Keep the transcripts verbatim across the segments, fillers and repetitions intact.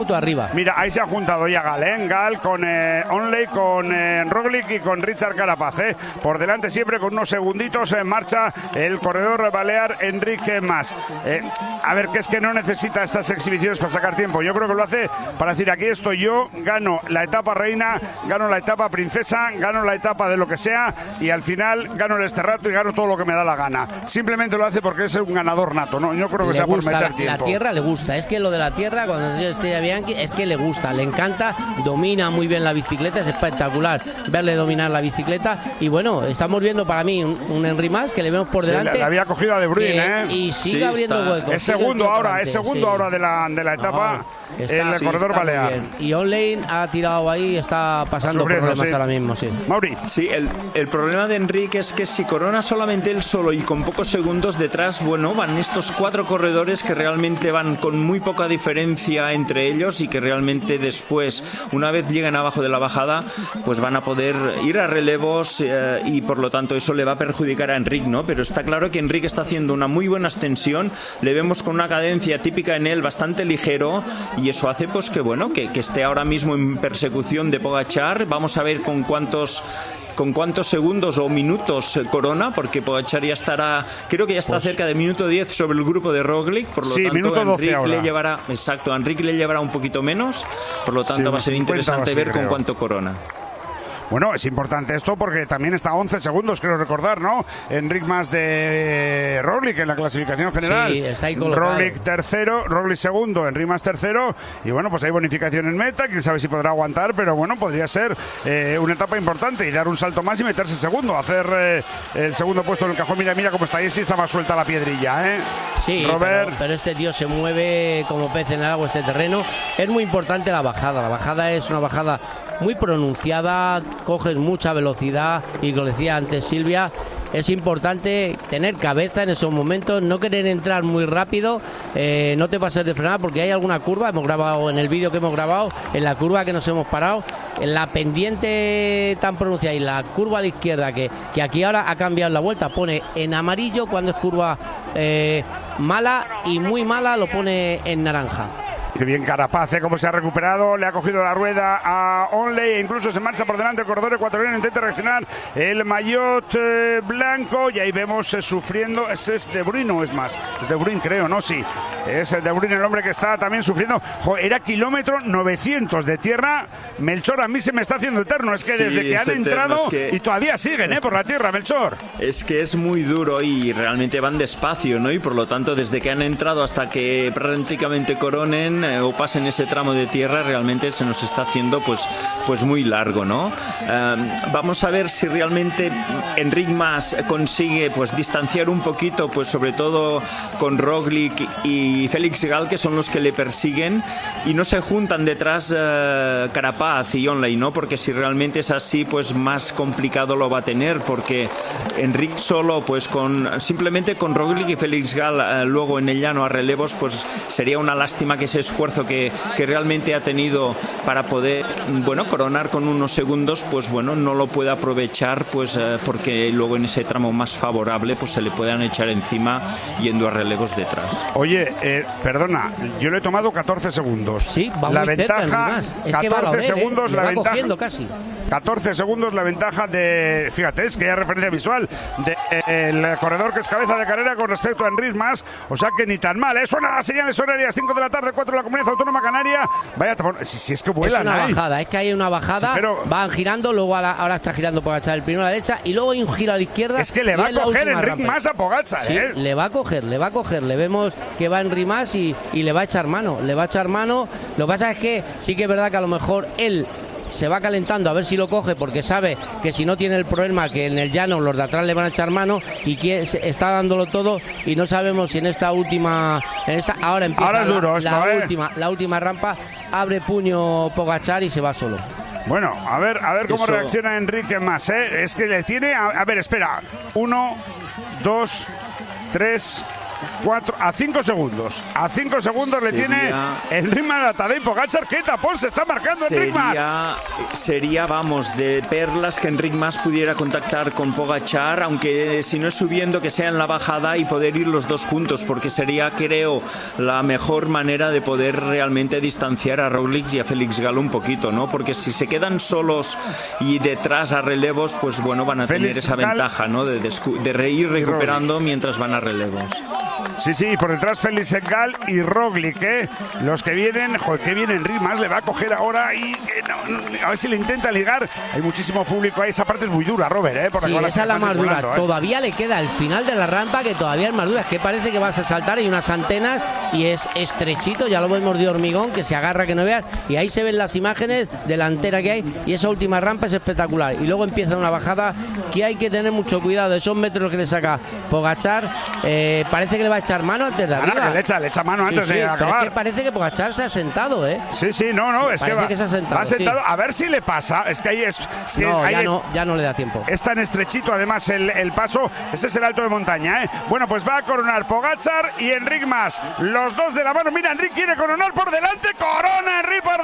arriba. Mira, ahí se ha juntado ya Gal, ¿eh? Gal con eh, Onley, con eh, Roglic y con Richard Carapaz, ¿eh? Por delante siempre con unos segunditos en marcha el corredor balear Enric Mas. Eh, a ver, que es que no necesita estas exhibiciones para sacar tiempo. Yo creo que lo hace para decir, aquí estoy yo, gano la etapa reina, gano la etapa princesa, gano la etapa de lo que sea y al final gano el este rato y gano todo lo que me da la gana. Simplemente lo hace porque es un ganador nato, ¿no? Yo creo que le sea por gusta, meter la, tiempo. La tierra le gusta, es que lo de la tierra, cuando yo estoy a Bianchi, es que le gusta, le encanta, domina muy bien la bicicleta, es espectacular verle dominar la bicicleta y bueno, estamos viendo para mí un, un Enric Mas que le vemos por delante. Sí, le, le había cogido a De Bruyne, que, ¿eh? Y sigue sí, abriendo está. huecos. Es segundo ahora, adelante, es segundo sí. ahora de la, de la etapa. No, está, el sí, corredor está muy balear. bien. Y Onley ha tirado ahí, está pasando Sufriendo, problemas sí. ahora mismo, sí. Mauri. Sí, el, el problema de Enric es que si corona solamente él solo y con pocos segundos detrás, bueno, van estos cuatro corredores que realmente van con muy poca diferencia entre ellos y que realmente después, una vez lleguen abajo de la bajada, pues van a poder ir a relevos eh, y por lo tanto eso le va a perjudicar a Enric, ¿no? Pero está claro que Enric está haciendo una muy buena extensión, le vemos con una cadencia típica en él bastante ligero y eso hace pues que bueno, que, que esté ahora mismo en persecución de Pogačar. Vamos a ver con cuántos con cuántos segundos o minutos corona, porque Pogačar ya estará, creo que ya está pues, cerca del minuto diez sobre el grupo de Roglic, por lo sí, tanto a Enric ahora. le llevará, exacto, a Enric le llevará un poquito menos, por lo tanto sí, va a ser interesante ver creo. con cuánto corona. Bueno, es importante esto porque también está a once segundos, creo recordar, ¿no? Enric Mas de Roglic en la clasificación general. Sí, está ahí colocado. Roglic tercero, Roglic segundo, Enric Mas tercero. Y bueno, pues hay bonificación en meta, quién sabe si podrá aguantar, pero bueno, podría ser eh, una etapa importante y dar un salto más y meterse segundo, hacer eh, el segundo puesto en el cajón. Mira, mira cómo está ahí, sí está más suelta la piedrilla, ¿eh? Sí, Robert. Pero, pero este tío se mueve como pez en el agua, este terreno. Es muy importante la bajada, la bajada es una bajada muy pronunciada, coges mucha velocidad y lo decía antes Silvia, es importante tener cabeza en esos momentos, no querer entrar muy rápido, eh, no te pases de frenar porque hay alguna curva, hemos grabado en el vídeo que hemos grabado, en la curva que nos hemos parado, en la pendiente tan pronunciada y la curva a la izquierda que, que aquí ahora ha cambiado la vuelta, pone en amarillo cuando es curva eh, mala y muy mala lo pone en naranja. Qué bien Carapaz, ¿eh? Cómo se ha recuperado, le ha cogido la rueda a Onley e incluso se marcha por delante el corredor ecuatoriano, intenta reaccionar el maillot eh, blanco y ahí vemos eh, sufriendo, ese es De Bruyne o es más, es De Bruyne creo, ¿no? Sí, es el De Bruyne el hombre que está también sufriendo. Jo, era kilómetro novecientos de tierra, Melchor, a mí se me está haciendo eterno, es que sí, desde que han eterno, entrado es que... y todavía siguen, ¿eh? Por la tierra, Melchor. Es que es muy duro y realmente van despacio, ¿no? Y por lo tanto, desde que han entrado hasta que prácticamente coronen eh, o pasen ese tramo de tierra, realmente se nos está haciendo pues, pues muy largo, ¿no? Eh, vamos a ver si realmente Enric Mas consigue pues distanciar un poquito, pues sobre todo con Roglic y Félix Gal, que son los que le persiguen y no se juntan detrás eh, Carapaz y Onley, ¿no? Porque si realmente es así, pues más complicado lo va a tener, porque Enric solo, pues con simplemente con Roglic y Félix Gal eh, luego en el llano a relevos, pues sería una lástima que ese esfuerzo que, que realmente ha tenido para poder, bueno, coronar con unos segundos, pues bueno, no lo puede aprovechar, pues eh, porque luego en ese tramo más favorable, pues se le puedan echar encima yendo a relevos detrás. Oye, eh, perdona, yo le he tomado catorce segundos. Sí, va la muy ventaja, cerca, más. Es catorce que va a ver, segundos ¿eh? la va ventaja. cogiendo casi. catorce segundos la ventaja de, fíjate, es que ya referencia visual del de, corredor que es cabeza de carrera con respecto a Enric Mas, o sea que ni tan mal, ¿eh? Suena las señales horarias, cinco de la tarde, cuatro de la Comunidad Autónoma Canaria. Vaya, si, si es que vuelan, es una ahí. bajada, es que hay una bajada, sí, pero van girando, luego a la, ahora está girando Pogačar el primero a la derecha y luego hay un giro a la izquierda. Es que le va a coger Enric Mas a Pogačar, sí, ¿eh? le va a coger, le va a coger, le vemos que va Enric Mas y, y le va a echar mano, le va a echar mano. Lo que pasa es que sí que es verdad que a lo mejor él se va calentando a ver si lo coge porque sabe que si no tiene el problema que en el llano los de atrás le van a echar mano y que está dándolo todo y no sabemos si en esta última en esta ahora empieza ahora es duro, la, esto, la ¿eh? última la última rampa, abre puño Pogačar y se va solo. Bueno, a ver, a ver cómo Eso... reacciona Enric Mas, ¿eh? Es que le tiene, a, a ver, espera, uno, dos, tres, cuatro, a cinco segundos. A cinco segundos sería, le tiene Enric Mas a Tadej Pogačar. ¿Qué tapón se está marcando Enric Mas? Sería, vamos, de perlas que Enric Mas pudiera contactar con Pogačar, aunque si no es subiendo, que sea en la bajada y poder ir los dos juntos, porque sería, creo, la mejor manera de poder realmente distanciar a Roglic y a Félix Gall un poquito, ¿no? Porque si se quedan solos y detrás a relevos, pues bueno, van a Félix tener esa Gall, ventaja, ¿no? De, de, de ir recuperando mientras van a relevos. Sí, sí, y por detrás Félix Gall y Roglic, ¿eh? Los que vienen, joder, que viene Enric Mas, le va a coger ahora y que no, no, a ver si le intenta ligar. Hay muchísimo público ahí, esa parte es muy dura, Robert, ¿eh? Por sí, la esa es la más dura. ¿eh? Todavía le queda el final de la rampa, que todavía es más dura, es que parece que vas a saltar, hay unas antenas y es estrechito, ya lo vemos de hormigón, que se agarra que no veas, y ahí se ven las imágenes de la antera que hay, y esa última rampa es espectacular, y luego empieza una bajada que hay que tener mucho cuidado, esos metros que le saca Pogačar, eh, parece que le va a echar mano antes de arriba. Ahora que le echa, le echa mano antes sí, sí, de acabar. Es que parece que Pogačar se ha sentado, ¿eh? Sí, sí, no, no, es que va, que se ha sentado, va sentado, sí. A ver si le pasa, es que ahí es, es que no, ahí ya es, no, ya no le da tiempo. Es tan estrechito además el, el paso, ese es el alto de montaña, ¿eh? Bueno, pues va a coronar Pogačar y Enric Mas, los dos de la mano. Mira, Enric quiere coronar por delante, corona Enric por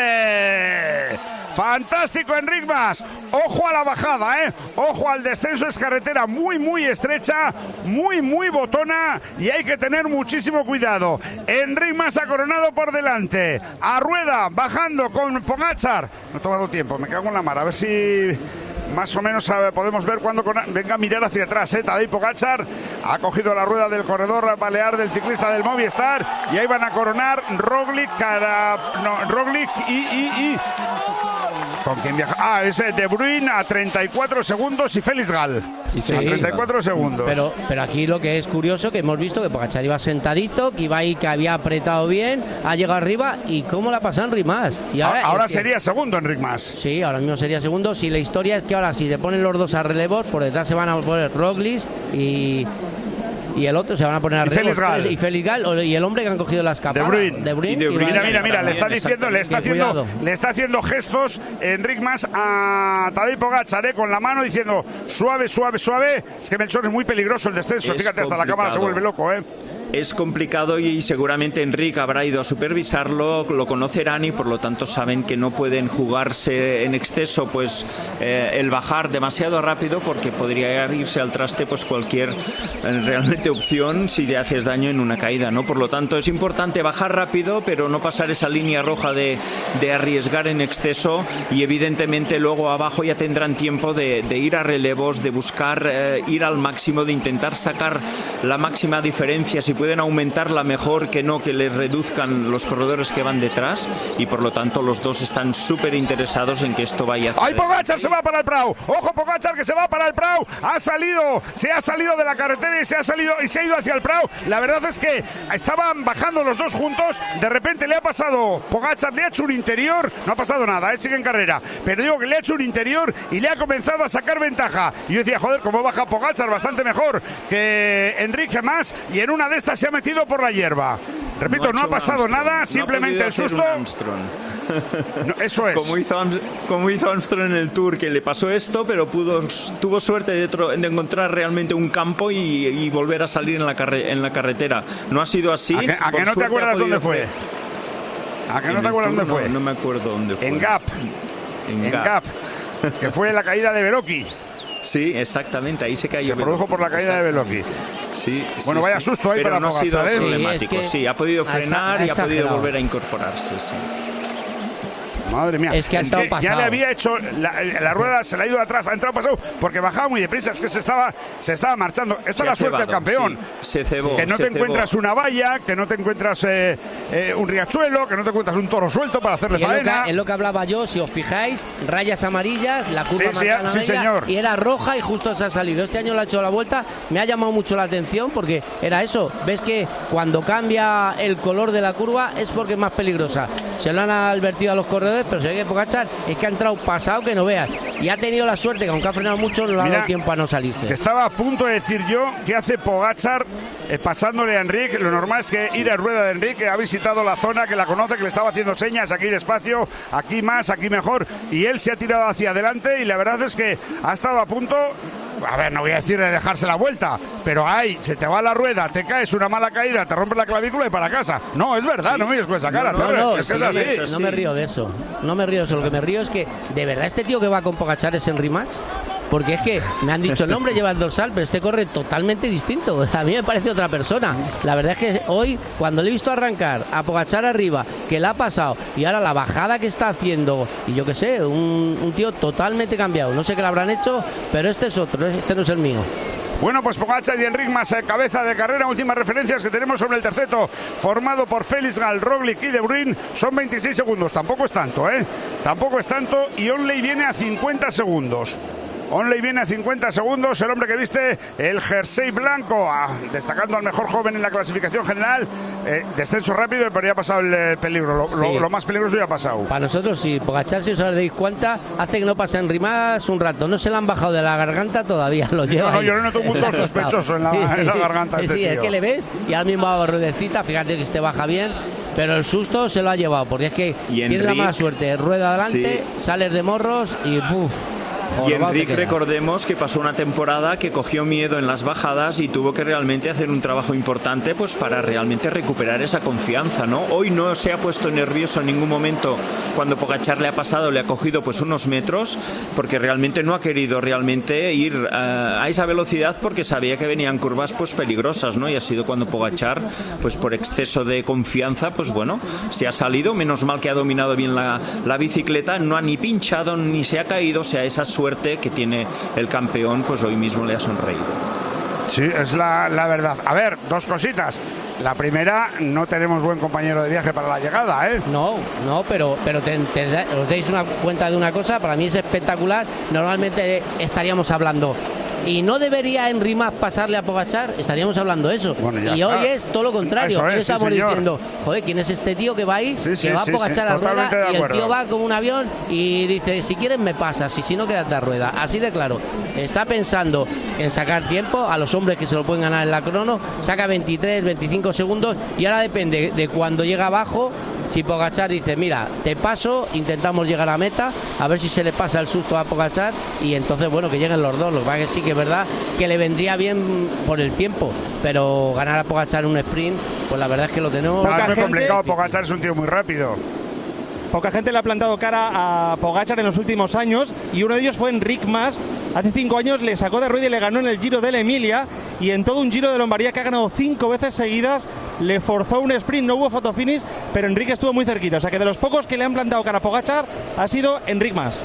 delante. Fantástico Enric Mas, ojo a la bajada, ¿eh? Ojo al descenso, es carretera muy muy estrecha, muy muy botona y hay que tener muchísimo cuidado. Enric Mas ha coronado por delante, a rueda, bajando con Pogačar. No ha tomado tiempo, me cago en la mar, a ver si más o menos podemos ver cuando con... venga a mirar hacia atrás, ¿eh? Tadej Pogačar ha cogido la rueda del corredor balear del ciclista del Movistar y ahí van a coronar Roglic, cara... no, Roglic y... y, y... ¿Con quién viaja? Ah, es De Bruyne a treinta y cuatro segundos y Félix Gall. Sí, a treinta y cuatro segundos. Pero, pero aquí lo que es curioso, que hemos visto que Pogačar iba sentadito, que iba ahí, que había apretado bien, ha llegado arriba y cómo la pasa Enric Mas. Y ahora, ahora es sería que... segundo Enric Mas. Sí, ahora mismo sería segundo. Si la historia es que ahora si se ponen los dos a relevos, por detrás se van a poner Roglic y... y el otro se van a poner a y Félix Gall y Félix Gall y el hombre que han cogido la escapada De Bruyne, de Bruyne, y de Bruyne. Mira, mira, mira, le está diciendo, le está haciendo, le está haciendo gestos Enric Mas a Tadej Pogačar, ¿eh? Con la mano diciendo suave, suave, suave. Es que Melchor es muy peligroso el descenso, es fíjate, hasta complicado. La cámara se vuelve loco, ¿eh? Es complicado y seguramente Enric habrá ido a supervisarlo, lo conocerán y por lo tanto saben que no pueden jugarse en exceso pues eh, el bajar demasiado rápido, porque podría irse al traste pues cualquier eh, realmente opción si le haces daño en una caída, ¿no? Por lo tanto es importante bajar rápido pero no pasar esa línea roja de, de arriesgar en exceso, y evidentemente luego abajo ya tendrán tiempo de, de ir a relevos, de buscar eh, ir al máximo, de intentar sacar la máxima diferencia. Si pueden aumentarla mejor, que no que les reduzcan los corredores que van detrás, y por lo tanto los dos están súper interesados en que esto vaya a... ¡Ay, Pogačar se va para el Prau! ¡Ojo, Pogačar que se va para el Prau! Ha salido, se ha salido de la carretera y se ha salido y se ha ido hacia el Prau. La verdad es que estaban bajando los dos juntos, de repente le ha pasado Pogačar, le ha hecho un interior, no ha pasado nada, ¿eh? Sigue en carrera, pero digo que le ha hecho un interior y le ha comenzado a sacar ventaja. Y yo decía, joder, cómo baja Pogačar, bastante mejor que Enric Mas, y en una de estas se ha metido por la hierba. Repito, no, no ha pasado Armstrong. nada, simplemente no el susto. No, eso es. Como hizo, como hizo Armstrong en el Tour, que le pasó esto, pero pudo, tuvo suerte de, de encontrar realmente un campo y, y volver a salir en la, carre, en la carretera. No ha sido así. ¿A que, a que no te acuerdas dónde fue? ¿A que no te acuerdas dónde fue? No, no me acuerdo dónde fue. En Gap. En, en Gap. Gap. Que fue la caída de Beloki. Sí, exactamente, ahí se cayó. Se produjo por la caída Exacto. de Beloki. Sí, bueno, sí, vaya sí. susto ahí Pero para no Pogačar, ha sido ¿eh? problemático. Sí, es que sí, ha podido frenar y ha podido volver a incorporarse. Sí. Madre mía, es que, es que ya le había hecho la, la rueda, se la ha ido atrás, ha entrado pasado porque bajaba muy deprisa, es que se estaba se estaba marchando. Esta es la suerte del campeón. Sí. Se cebó, que no se te encuentras cebó. una valla, que no te encuentras eh, eh, un riachuelo, que no te encuentras un toro suelto para hacerle y faena. Es lo, que, es lo que hablaba yo, si os fijáis, rayas amarillas, la curva sí, más sí, sí, señor. Y era roja y justo se ha salido. Este año le ha hecho la vuelta, me ha llamado mucho la atención porque era eso. Ves que cuando cambia el color de la curva es porque es más peligrosa. Se lo han advertido a los corredores, pero se ve que Pogačar es que ha entrado pasado que no veas, y ha tenido la suerte que aunque ha frenado mucho no le ha dado tiempo a no salirse. Que estaba a punto de decir yo que hace Pogačar eh, pasándole a Enric. Lo normal es que ir a rueda de Enric, que ha visitado la zona, que la conoce, que le estaba haciendo señas, aquí despacio, aquí más, aquí mejor, y él se ha tirado hacia adelante y la verdad es que ha estado a punto. a ver, no voy a decir de dejarse la vuelta, pero ahí se te va la rueda, te caes una mala caída, te rompes la clavícula y para casa. No, es verdad, sí. No me digas con esa cara. No, no, no, es sí, que es así. sí, no me río de eso, no me río de eso, lo que me río es que, de verdad, este tío que va con Pogačar es Enric Mas. Porque es que me han dicho el nombre, lleva el dorsal, pero este corre totalmente distinto. A mí me parece otra persona. La verdad es que hoy, cuando le he visto arrancar a Pogačar arriba, que la ha pasado, y ahora la bajada que está haciendo, y yo qué sé, un, un tío totalmente cambiado. No sé qué le habrán hecho, pero este es otro, este no es el mío. Bueno, pues Pogačar y Enric Mas, eh, cabeza de carrera. Últimas referencias que tenemos sobre el terceto, formado por Felix Gall, Roglic y De Bruyne, son veintiséis segundos. Tampoco es tanto, ¿eh? Tampoco es tanto. Y Onley viene a cincuenta segundos. Onley viene a cincuenta segundos, el hombre que viste el jersey blanco, ah, destacando al mejor joven en la clasificación general. Eh, descenso rápido, pero ya ha pasado el eh, peligro. Lo, sí. lo, lo más peligroso ya ha pasado. Para nosotros sí, Pogačar, si os dais cuenta, hace que no pase Enric Mas un rato. No se le han bajado de la garganta todavía, lo lleva. No, no, yo le noto un punto sospechoso en la, en la garganta. Este sí, tío. Es que le ves y ahora mismo va a ruedecita, fíjate que este baja bien. Pero el susto se lo ha llevado, porque es que tiene la mala suerte. Rueda adelante, sí. Sales de morros y ¡puf! Y Enric, recordemos que pasó una temporada que cogió miedo en las bajadas y tuvo que realmente hacer un trabajo importante pues para realmente recuperar esa confianza, ¿no? Hoy no se ha puesto nervioso en ningún momento cuando Pogačar le ha pasado, le ha cogido pues unos metros, porque realmente no ha querido realmente ir uh, a esa velocidad porque sabía que venían curvas pues peligrosas, ¿no? Y ha sido cuando Pogačar, pues por exceso de confianza, pues bueno, se ha salido, menos mal que ha dominado bien la, la bicicleta, no ha ni pinchado ni se ha caído, o sea, esa suerte que tiene el campeón, pues hoy mismo le ha sonreído. Sí, es la, la verdad. A ver, dos cositas. La primera, no tenemos buen compañero de viaje para la llegada, ¿eh? No, no, pero, pero te, te, os dais una cuenta de una cosa, para mí es espectacular. Normalmente estaríamos hablando, ¿y no debería Enric Mas pasarle a Pogačar? Estaríamos hablando de eso. Bueno, y está. Hoy es todo lo contrario. Hoy es, estamos sí, diciendo, joder, ¿quién es este tío que va ahí? Sí, sí, que va sí, a Pogačar sí, a rueda y el tío va como un avión y dice, si quieres me pasas, y si no quédate a rueda. Así de claro. Está pensando en sacar tiempo a los hombres que se lo pueden ganar en la crono. Saca veintitrés, veinticinco segundos y ahora depende de cuando llega abajo. Si Pogačar dice, mira, te paso, intentamos llegar a meta, a ver si se le pasa el susto a Pogačar y entonces, bueno, que lleguen los dos. Lo que pasa es que sí que es verdad que le vendría bien por el tiempo, pero ganar a Pogačar un sprint, pues la verdad es que lo tenemos... No, es muy complicado, Pogačar es un tío muy rápido. Poca gente le ha plantado cara a Pogačar en los últimos años y uno de ellos fue Enric Mas. Hace cinco años le sacó de rueda y le ganó en el Giro de la Emilia, y en todo un Giro de Lombardía que ha ganado cinco veces seguidas le forzó un sprint, no hubo fotofinish, pero Enric estuvo muy cerquita, o sea que de los pocos que le han plantado cara a Pogačar ha sido Enric Mas.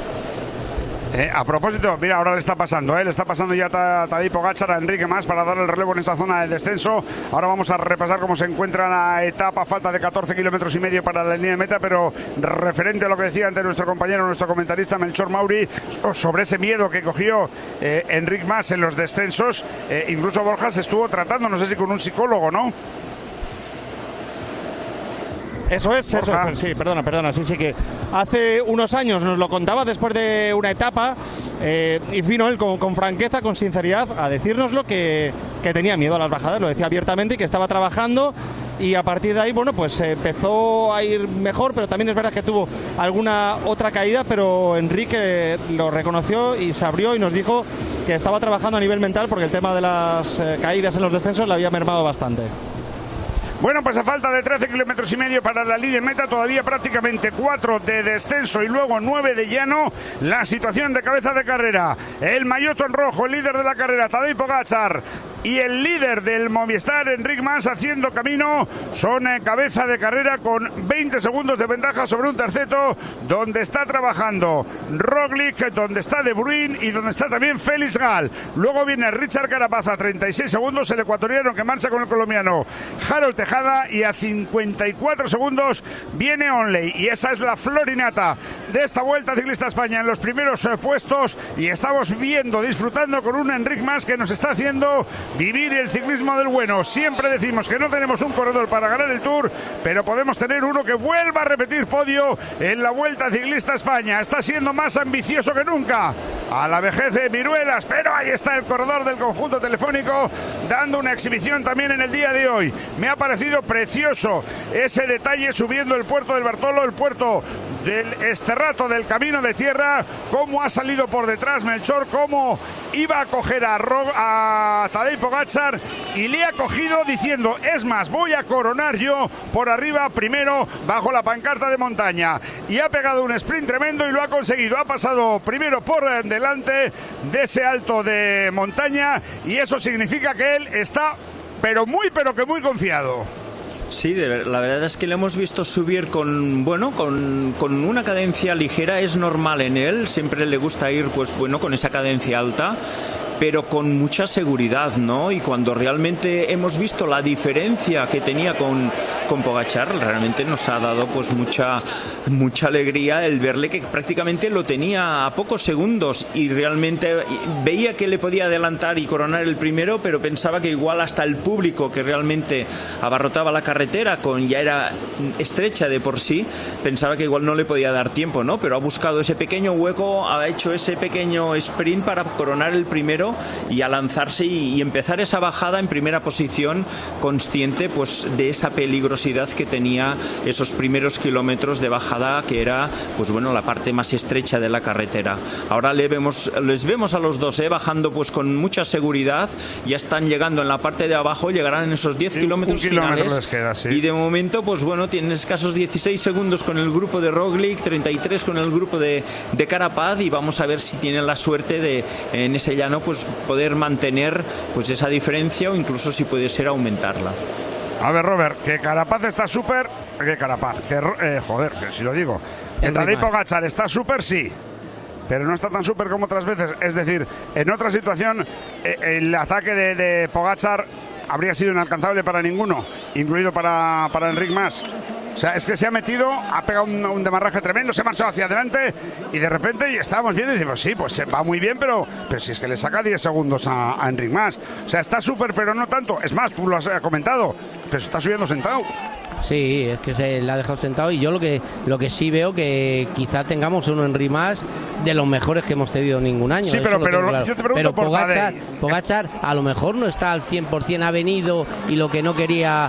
Eh, a propósito, mira, ahora le está pasando, ¿eh? le está pasando ya a Tadej Pogačar a Enric Mas para dar el relevo en esa zona de descenso. Ahora vamos a repasar cómo se encuentra la etapa, falta de catorce kilómetros y medio para la línea de meta, pero referente a lo que decía antes nuestro compañero, nuestro comentarista Melchor Mauri, sobre ese miedo que cogió eh, Enric Mas en los descensos, eh, incluso Borja se estuvo tratando, no sé si con un psicólogo, ¿no? Eso es, eso es, sí, perdona, perdona, sí, sí que hace unos años nos lo contaba después de una etapa eh, y vino él con, con franqueza, con sinceridad, a decírnoslo que, que tenía miedo a las bajadas, lo decía abiertamente y que estaba trabajando, y a partir de ahí, bueno, pues empezó a ir mejor, pero también es verdad que tuvo alguna otra caída, pero Enrique lo reconoció y se abrió y nos dijo que estaba trabajando a nivel mental porque el tema de las eh, caídas en los descensos le había mermado bastante. Bueno, pues a falta de trece kilómetros y medio para la línea de meta, todavía prácticamente cuatro de descenso y luego nueve de llano. La situación de cabeza de carrera, el maillot en rojo, el líder de la carrera, Tadej Pogačar, y el líder del Movistar, Enric Mas, haciendo camino, son en cabeza de carrera con veinte segundos de ventaja sobre un terceto, donde está trabajando Roglic, donde está De Bruyne y donde está también Felix Gall. Luego viene Richard Carapaz a treinta y seis segundos, el ecuatoriano que marcha con el colombiano Harold Tejada, y a cincuenta y cuatro segundos viene Onley. Y esa es la florinata de esta Vuelta Ciclista a España en los primeros puestos, y estamos viendo, disfrutando con un Enric Mas que nos está haciendo vivir el ciclismo del bueno. Siempre decimos que no tenemos un corredor para ganar el Tour, pero podemos tener uno que vuelva a repetir podio en la Vuelta Ciclista a España. Está siendo más ambicioso que nunca, a la vejez de Viruelas, pero ahí está el corredor del conjunto telefónico dando una exhibición también en el día de hoy. Me ha parecido precioso ese detalle subiendo el puerto del Bartolo, el puerto del esterrato del camino de tierra, cómo ha salido por detrás Melchor, cómo iba a coger a, Ro a Tadej Pogačar y le ha cogido diciendo, es más, voy a coronar yo por arriba primero bajo la pancarta de montaña, y ha pegado un sprint tremendo y lo ha conseguido, ha pasado primero por delante de ese alto de montaña, y eso significa que él está pero muy pero que muy confiado. Sí, de, la verdad es que le hemos visto subir con, bueno, con, con una cadencia ligera, es normal en él, siempre le gusta ir, pues bueno, con esa cadencia alta, pero con mucha seguridad, ¿no? Y cuando realmente hemos visto la diferencia que tenía con, con Pogačar, realmente nos ha dado pues mucha, mucha alegría el verle que prácticamente lo tenía a pocos segundos y realmente veía que le podía adelantar y coronar el primero, pero pensaba que igual hasta el público que realmente abarrotaba la carretera, con ya era estrecha de por sí, pensaba que igual no le podía dar tiempo, ¿no? Pero ha buscado ese pequeño hueco, ha hecho ese pequeño sprint para coronar el primero y a lanzarse y, y empezar esa bajada en primera posición, consciente pues de esa peligrosidad que tenía esos primeros kilómetros de bajada, que era pues bueno la parte más estrecha de la carretera. Ahora le vemos, les vemos a los dos ¿eh? bajando pues con mucha seguridad, ya están llegando en la parte de abajo, llegarán en esos diez kilómetros finales les queda, sí. Y de momento pues bueno tienen escasos dieciséis segundos con el grupo de Roglic, treinta y tres con el grupo de, de Carapaz, y vamos a ver si tienen la suerte de en ese llano pues poder mantener pues esa diferencia o incluso si puede ser aumentarla. A ver, Robert, que Carapaz está súper, que Carapaz, que eh, joder, que si lo digo, que Tadej Pogačar está súper, sí, pero no está tan súper como otras veces. Es decir, en otra situación eh, el ataque de, de Pogačar habría sido inalcanzable para ninguno, incluido para, para Enric Mas. O sea, es que se ha metido, ha pegado un, un demarraje tremendo, se ha marchado hacia adelante y de repente y estábamos viendo y decimos, sí, pues va muy bien, pero, pero si es que le saca diez segundos a, a Enric Mas. O sea, está súper, pero no tanto. Es más, tú lo has comentado, pero se está subiendo sentado. Sí, es que se le ha dejado sentado, y yo lo que lo que sí veo que quizá tengamos uno Enric Mas de los mejores que hemos tenido ningún año. Sí, pero, pero lo, claro. yo te pregunto pero por Pogačar, Pogačar a lo mejor no está al cien por cien, ha venido y lo que no quería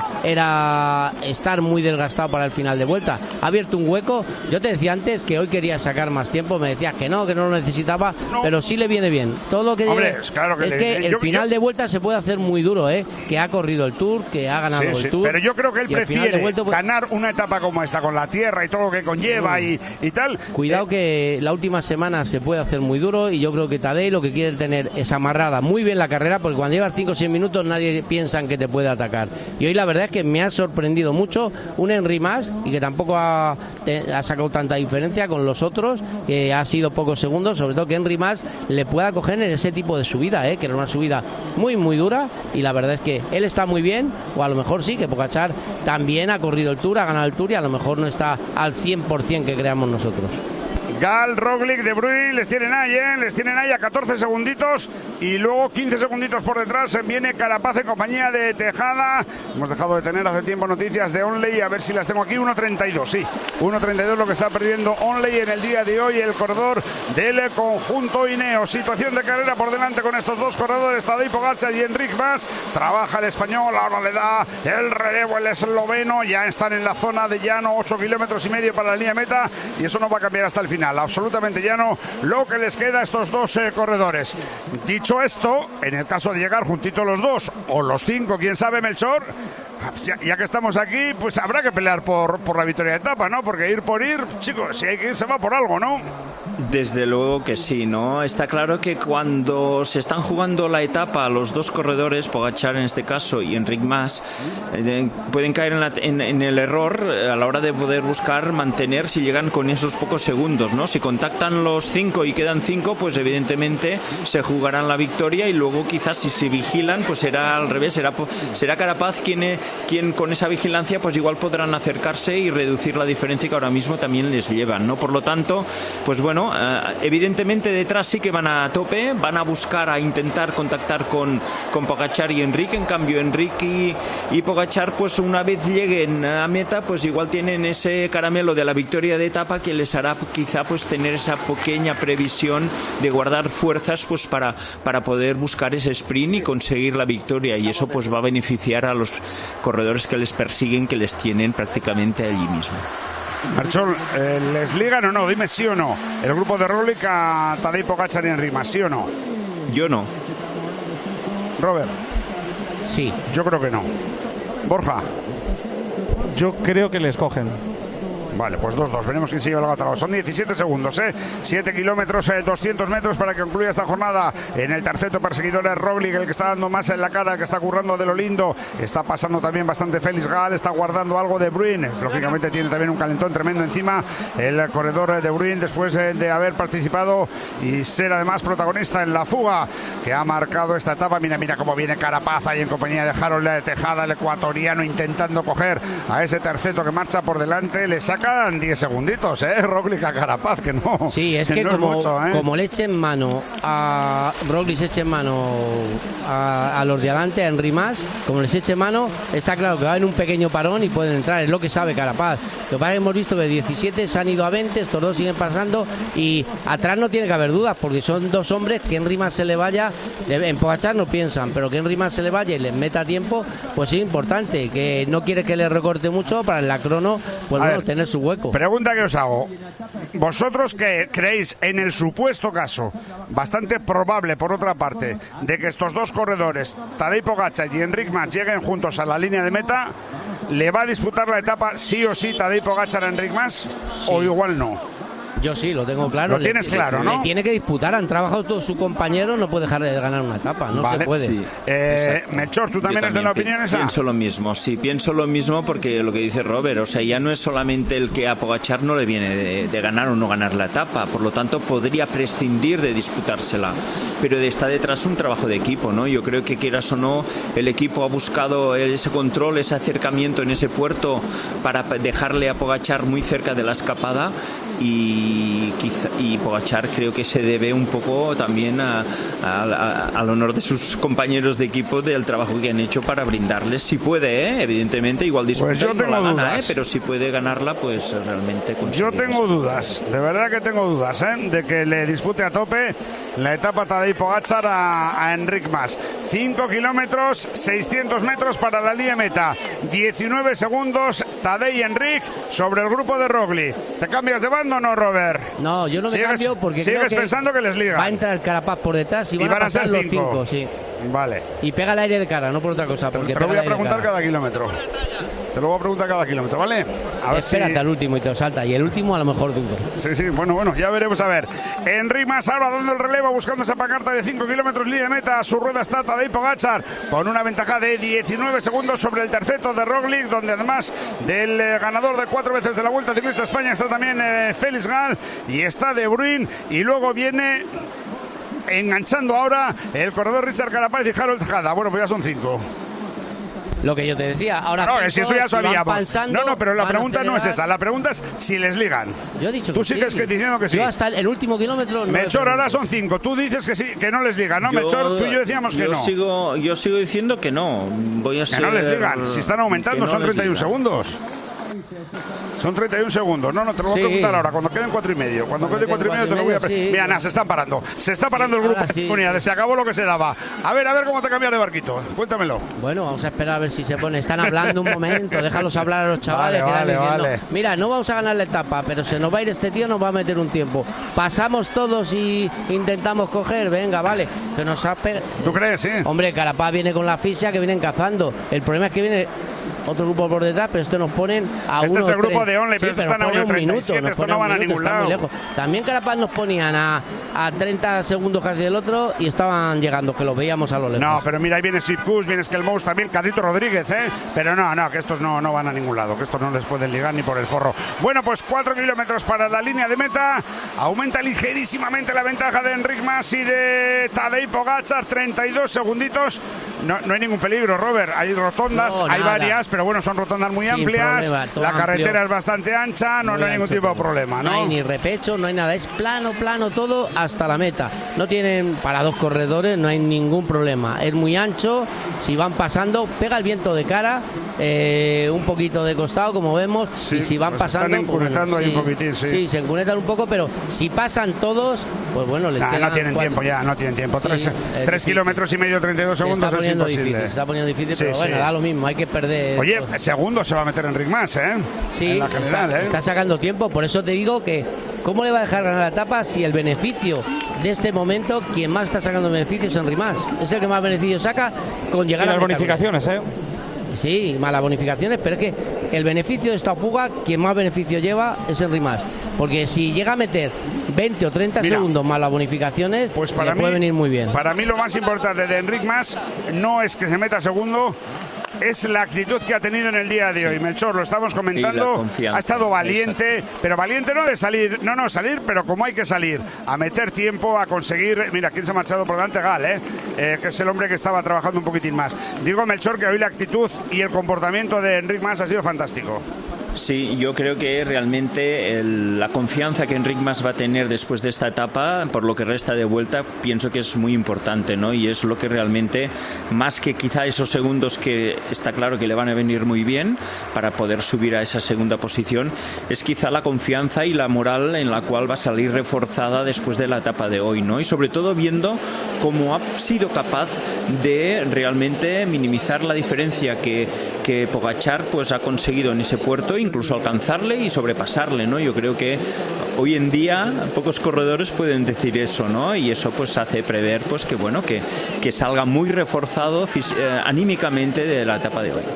era estar muy desgastado para el final de vuelta. Ha abierto un hueco. Yo te decía antes que hoy quería sacar más tiempo, me decías que no, que no lo necesitaba, no. Pero sí le viene bien. Todo lo que Hombre, viene, es, claro que es le, que yo, el final yo, de vuelta se puede hacer muy duro, ¿eh? Que ha corrido el Tour, que ha ganado sí, sí, el Tour. Pero yo creo que él prefiere vuelta, pues, ganar una etapa como esta, con la tierra y todo lo que conlleva y, y tal. Cuidado que la última semana se puede hacer muy duro, y yo creo que Tadej lo que quiere es tener es amarrada muy bien la carrera, porque cuando llevas cinco o seis minutos nadie piensa en que te puede atacar. Y hoy la verdad es que me ha sorprendido mucho un Enric Mas, y que tampoco ha, te, ha sacado tanta diferencia con los otros, que ha sido pocos segundos, sobre todo que Enric Mas le pueda coger en ese tipo de subida, ¿eh? Que era una subida muy muy dura, y la verdad es que él está muy bien, o a lo mejor sí, que Pogačar también ha corrido el Tour, ha ganado el Tour, y a lo mejor no está al cien por cien que creamos nosotros. Gal, Roglic, De Bruyne les tienen ahí, ¿eh? les tienen ahí a catorce segunditos, y luego quince segunditos por detrás viene Carapaz en compañía de Tejada. Hemos dejado de tener hace tiempo noticias de Onley, a ver si las tengo aquí. Uno treinta y dos, sí, uno treinta y dos lo que está perdiendo Onley en el día de hoy, el corredor del conjunto Ineos. Situación de carrera por delante con estos dos corredores, Tadej Pogačar y Enric Mas. Trabaja el español, ahora le da el relevo el esloveno, ya están en la zona de llano, ocho kilómetros y medio para la línea meta, y eso no va a cambiar hasta el final. Absolutamente llano lo que les queda a estos dos eh, corredores. Dicho esto, en el caso de llegar juntitos los dos o los cinco, quién sabe, Melchor, ya, ya que estamos aquí, pues habrá que pelear por, por la victoria de etapa, ¿no? Porque ir por ir, chicos, si hay que ir se va por algo, ¿no? Desde luego que sí, ¿no? Está claro que cuando se están jugando la etapa los dos corredores, Pogačar en este caso y Enric Mas, eh, pueden caer en, la, en, en el error a la hora de poder buscar mantener, si llegan con esos pocos segundos, ¿no? Si contactan los cinco y quedan cinco, pues evidentemente se jugarán la victoria, y luego quizás si se vigilan, pues será al revés, será, será Carapaz quien, quien con esa vigilancia pues igual podrán acercarse y reducir la diferencia que ahora mismo también les llevan, ¿no? Por lo tanto, pues bueno, evidentemente detrás sí que van a tope, van a buscar a intentar contactar con, con Pogačar y Enric. En cambio Enric y, y Pogačar, pues una vez lleguen a meta, pues igual tienen ese caramelo de la victoria de etapa que les hará quizá pues tener esa pequeña previsión de guardar fuerzas pues para, para poder buscar ese sprint y conseguir la victoria, y eso pues va a beneficiar a los corredores que les persiguen, que les tienen prácticamente allí mismo. Marchol, eh, ¿les ligan o no? Dime sí o no. El grupo de Roglic a Tadej Pogačar y Enric Mas, ¿sí o no? Yo no. Robert. Sí. Yo creo que no. Borja. Yo creo que les cogen. Vale, pues dos dos. Veremos quién se lleva el gato. Son diecisiete segundos, ¿eh? siete kilómetros, eh, doscientos metros para que concluya esta jornada. En el terceto perseguidor es Roglic, el que está dando más en la cara, el que está currando de lo lindo. Está pasando también bastante Félix Gal, está guardando algo de Bruin. Lógicamente tiene también un calentón tremendo encima el corredor de Bruin después eh, de haber participado y ser además protagonista en la fuga que ha marcado esta etapa. Mira, mira cómo viene Carapaz ahí en compañía de Harold Tejada, el ecuatoriano, intentando coger a ese terceto que marcha por delante. Le saca Quedan diez segunditos, ¿eh? Roglic a Carapaz, que no. Sí, es que, que no como, es mucho, ¿eh? Como le echen mano a Roglic, se eche mano a, a los de adelante, a Enric Mas, como les eche mano, está claro que va a haber un pequeño parón y pueden entrar, es lo que sabe Carapaz. Lo que pasa es que hemos visto que de diecisiete se han ido a veinte, estos dos siguen pasando y atrás no tiene que haber dudas, porque son dos hombres que Enric Mas se le vaya, en Pogačar no piensan, pero que Enric Mas se le vaya y les meta tiempo, pues es importante, que no quiere que le recorte mucho para en la crono, pues a bueno, ver, tener su hueco. Pregunta que os hago. ¿Vosotros que creéis en el supuesto caso, bastante probable por otra parte, de que estos dos corredores, Tadej Pogačar y Enric Mas, lleguen juntos a la línea de meta, le va a disputar la etapa sí o sí Tadej Pogačar a Enric Mas sí. o igual no? Yo sí, lo tengo claro. Lo tienes le, claro, le, ¿no? Le tiene que disputar, han trabajado todos sus compañeros, no puede dejar de ganar una etapa, no vale, se puede. Sí. Eh, Melchor, ¿tú también, también eres de la opinión esa? Pienso lo mismo, sí, pienso lo mismo porque lo que dice Robert, o sea, ya no es solamente el que a Pogačar no le viene de, de ganar o no ganar la etapa, por lo tanto podría prescindir de disputársela, pero está detrás un trabajo de equipo, ¿no? Yo creo que quieras o no, el equipo ha buscado ese control, ese acercamiento en ese puerto para dejarle a Pogačar muy cerca de la escapada y quizá y Pogačar creo que se debe un poco también a, a, a, al honor de sus compañeros de equipo del trabajo que han hecho para brindarles, si puede, ¿eh? Evidentemente igual disputa pues yo y tengo no la dudas. gana, ¿eh? Pero si puede ganarla pues realmente yo tengo dudas, de verdad que tengo dudas, ¿eh? De que le dispute a tope la etapa Tadej Pogačar a, a Enric Mas. cinco kilómetros, seiscientos metros para la línea meta, diecinueve segundos Tadej y Enric sobre el grupo de Roglic. ¿Te cambias de bando o no, Robert? No, yo no me ¿Sigues, cambio porque sigues creo que pensando que les liga. Va a entrar Carapaz por detrás y, y van, van a pasar a los cinco. cinco, sí. Vale. Y pega el aire de cara, no por otra cosa. Porque te, te lo voy a preguntar cada kilómetro. Te lo voy a preguntar cada kilómetro, ¿vale? A ver Espérate si... al último y te lo salta. Y el último a lo mejor dudo. Sí, sí, bueno, bueno, ya veremos a ver. Enric Mas ahora dando el relevo, buscando esa pancarta de cinco kilómetros, línea de meta. A su rueda está Tadej Pogačar con una ventaja de diecinueve segundos sobre el terceto de Roglic, donde además del eh, ganador de cuatro veces de la Vuelta Ciclista a España está también eh, Félix Gal y está De Bruin. Y luego viene enganchando ahora el corredor Richard Carapaz y Harold Tejada. Bueno, pues ya son cinco. Lo que yo te decía, ahora no, cinco, si eso ya si sabíamos. Pasando, no, no, pero la pregunta no es esa. La pregunta es si les ligan. Yo he dicho Tú que sigues sí. que diciendo que sí. Yo hasta el, el último kilómetro. No Melchor, ahora son cinco. Tú dices que sí, que no les ligan, ¿no? Yo, Melchor, tú y yo decíamos que yo no. Sigo, yo sigo diciendo que no. Voy a que ser, no les ligan. Si están aumentando, no son treinta y un segundos. Son treinta y un segundos. No, no, te lo voy sí. a preguntar ahora. Cuando queden cuatro y medio. Cuando, cuando queden cuatro y medio, te lo voy a preguntar. Sí. Mira, nada, se están parando. Se está parando el grupo sí. de unidades. Se acabó lo que se daba. A ver, a ver cómo te cambias de barquito. Cuéntamelo. Bueno, vamos a esperar a ver si se pone. Están hablando un momento. Déjalos hablar a los chavales. Vale, que vale, vale. Mira, no vamos a ganar la etapa, pero se nos va a ir este tío, nos va a meter un tiempo. Pasamos todos y intentamos coger. Venga, vale. Que nos ha pegado. ¿Tú crees, sí? Hombre, Carapaz viene con la ficha que vienen cazando. El problema es que viene otro grupo por detrás, pero esto nos ponen a este uno. Este es el grupo tres. de Only, sí, pero están a uno treinta y siete, estos no van a ningún lado. Lejos. También Carapaz nos ponían a, a treinta segundos casi del otro y estaban llegando, que los veíamos a lo lejos. No, pero mira, ahí viene Sitkus, viene Skelmous también, Carlito Rodríguez, ¿eh? Pero no, no, que estos no, no van a ningún lado, que estos no les pueden ligar ni por el forro. Bueno, pues cuatro kilómetros para la línea de meta. Aumenta ligerísimamente la ventaja de Enric Mas y de Tadej Pogačar, treinta y dos segunditos. No, no hay ningún peligro, Robert. Hay rotondas, no, hay nada. varias, pero bueno, son rotondas muy Sin amplias. Problema, la carretera amplio. es bastante ancha, no, no hay ningún tipo de problema, ¿no? No hay ni repecho, no hay nada. Es plano, plano todo hasta la meta. No tienen, para dos corredores, no hay ningún problema. Es muy ancho, si van pasando, pega el viento de cara, eh, un poquito de costado, como vemos, sí, y si van pues pasando... están encunetando pues, ahí sí, un poquitín, sí. Sí, se encunetan un poco, pero si pasan todos, pues bueno, les nah, quedan no tienen cuatro. tiempo ya, no tienen tiempo. Tres, Sí, tres kilómetros y medio, treinta y dos segundos se está es poniendo imposible. difícil, se está poniendo difícil, Sí, pero bueno, sí. da lo mismo, hay que perder... Oye, todo. segundo se va a meter Enric Mas, ¿eh? Sí, en la general, está, ¿eh? está sacando tiempo, por eso te digo que ¿cómo le va a dejar ganar la etapa si el beneficio de este momento, quien más está sacando beneficios es Enric Mas? Es el que más beneficios saca con llegar y a las meta. bonificaciones, ¿eh? Sí, más las bonificaciones, pero es que el beneficio de esta fuga, quien más beneficio lleva es Enric Mas. Porque si llega a meter veinte o treinta Mira, segundos más las bonificaciones, pues para le mí, puede venir muy bien. Para mí lo más importante de Enric Mas no es que se meta segundo, es la actitud que ha tenido en el día de hoy. Melchor, lo estamos comentando, ha estado valiente, exacto. Pero valiente no de salir, no, no, salir, pero como hay que salir, a meter tiempo, a conseguir, mira, ¿quién se ha marchado por delante? Gal, ¿eh? Eh, que es el hombre que estaba trabajando un poquitín más. Digo, Melchor, que hoy la actitud y el comportamiento de Enric Mas ha sido fantástico. Sí, yo creo que realmente el, la confianza que Enric Mas va a tener después de esta etapa, por lo que resta de vuelta, pienso que es muy importante, ¿no? Y es lo que realmente, más que quizá esos segundos que está claro que le van a venir muy bien para poder subir a esa segunda posición, es quizá la confianza y la moral en la cual va a salir reforzada después de la etapa de hoy, ¿no? Y sobre todo viendo cómo ha sido capaz de realmente minimizar la diferencia que, que Pogačar pues ha conseguido en ese puerto, incluso alcanzarle y sobrepasarle, ¿no? Yo creo que hoy en día pocos corredores pueden decir eso, ¿no? Y eso pues hace prever pues que bueno que, que salga muy reforzado eh, anímicamente de la etapa de hoy.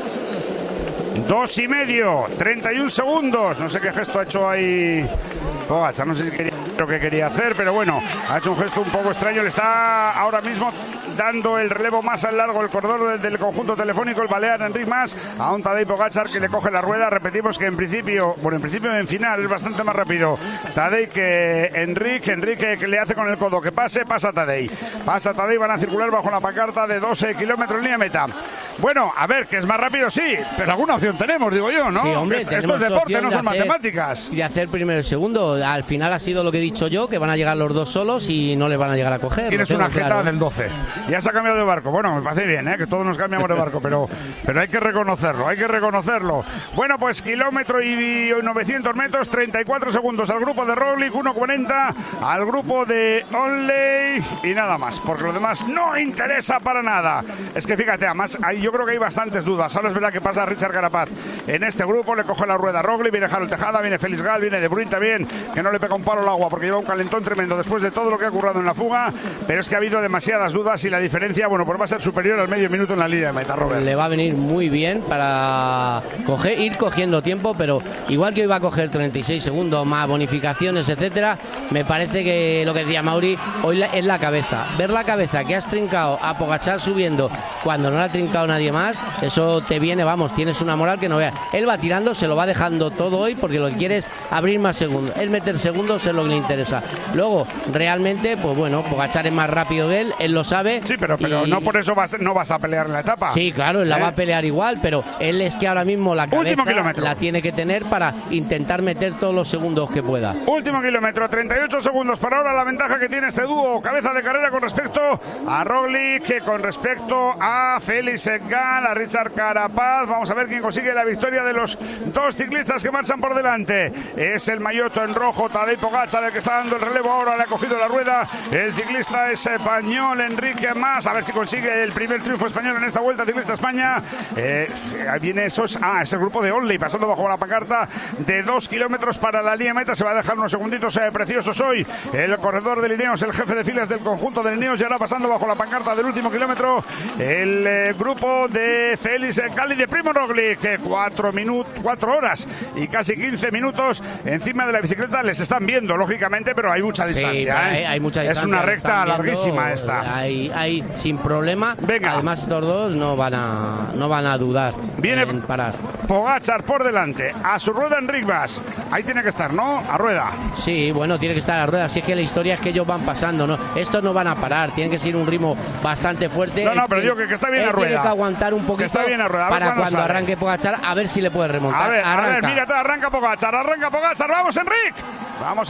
Dos y medio, treinta y un segundos. No sé qué gesto ha hecho ahí Pogačar, no sé si quería lo que quería hacer, pero bueno, ha hecho un gesto un poco extraño. Le está ahora mismo dando el relevo más al largo el corredor del, del conjunto telefónico, el balear Enric Mas, a un Tadej Pogačar que le coge la rueda. Repetimos que en principio, bueno, en principio en final es bastante más rápido Tadej que Enric. Enric que le hace con el codo que pase, pasa Tadej. Pasa Tadej, van a circular bajo la pancarta de doce kilómetros en línea meta. Bueno, a ver, que es más rápido, sí, pero alguna opción tenemos, digo yo, ¿no? Sí, hombre, esto, esto es deporte, no son de hacer, matemáticas. Y de hacer primero y segundo. Al final ha sido lo que he dicho yo, que van a llegar los dos solos y no les van a llegar a coger. Tienes una jeta claro. Del doce. Ya se ha cambiado de barco. Bueno, me parece bien, ¿eh? Que todos nos cambiamos de barco, pero, pero hay que reconocerlo, hay que reconocerlo. Bueno, pues kilómetro y novecientos metros, treinta y cuatro segundos al grupo de Roglic, uno cuarenta al grupo de Onley y nada más, porque lo demás no interesa para nada. Es que fíjate, además, ahí yo creo que hay bastantes dudas. Ahora es verdad que pasa Richard Carapaz en este grupo, le coge la rueda a Roglic, viene Harold Tejada, viene Félix Gal, viene De Bruyne también, que no le pega un palo al agua porque lleva un calentón tremendo después de todo lo que ha ocurrido en la fuga, pero es que ha habido demasiadas dudas y la diferencia, bueno, pues va a ser superior al medio minuto en la línea de meta, Robert. Le va a venir muy bien para coger, ir cogiendo tiempo, pero igual que hoy va a coger treinta y seis segundos más bonificaciones, etcétera, me parece que lo que decía Mauri, hoy es la cabeza. Ver la cabeza que has trincado a Pogačar subiendo cuando no la ha trincado nadie más, eso te viene, vamos, tienes una moral que no veas. Él va tirando, se lo va dejando todo hoy porque lo que quiere es abrir más segundos. Él meter segundos es lo que le interesa. Luego, realmente, pues bueno, Pogačar es más rápido que él, él lo sabe. Sí, pero, pero y... no por eso vas, no vas a pelear en la etapa. Sí, claro, él la ¿Eh? va a pelear igual, pero él es que ahora mismo la cabeza la tiene que tener para intentar meter todos los segundos que pueda. Último kilómetro, treinta y ocho segundos para ahora la ventaja que tiene este dúo, cabeza de carrera con respecto a Roglic, que con respecto a Félix Gal, a Richard Carapaz. Vamos a ver quién consigue la victoria de los dos ciclistas que marchan por delante. Es el maillot en rojo, Tadej Pogačar, el que está dando el relevo ahora, le ha cogido la rueda el ciclista es español, Enric Mas, a ver si consigue el primer triunfo español en esta Vuelta Ciclista España. Eh, ahí viene esos, ah, es el grupo de Onley pasando bajo la pancarta de dos kilómetros para la línea meta, se va a dejar unos segunditos eh, preciosos hoy el corredor de Ineos, el jefe de filas del conjunto de Ineos, y ahora pasando bajo la pancarta del último kilómetro el eh, grupo de Félix Gal y de Primo Roglic, eh, cuatro minutos, cuatro horas y casi quince minutos encima de la bicicleta, les están viendo lógicamente, pero hay mucha distancia. Sí, ¿eh? hay, hay mucha distancia. Es una recta larguísima esta. Hay, hay sin problema. Venga. Además estos dos no van a no van a dudar Viene en parar. Pogačar por delante, a su rueda Enric Mas. Ahí tiene que estar, ¿no? A rueda. Sí, bueno, tiene que estar a rueda. Así es que la historia es que ellos van pasando, ¿no? Estos no van a parar, tienen que seguir un ritmo bastante fuerte. No, no, el, pero digo que, que está bien él a rueda. Tiene que aguantar un poquito que está bien a rueda. A para cuando sale. arranque Pogačar, a ver si le puede remontar. A ver, arranca. a ver, mírate, arranca Pogačar, arranca Pogačar. Vamos, Enric. Vamos, Enric, le intenta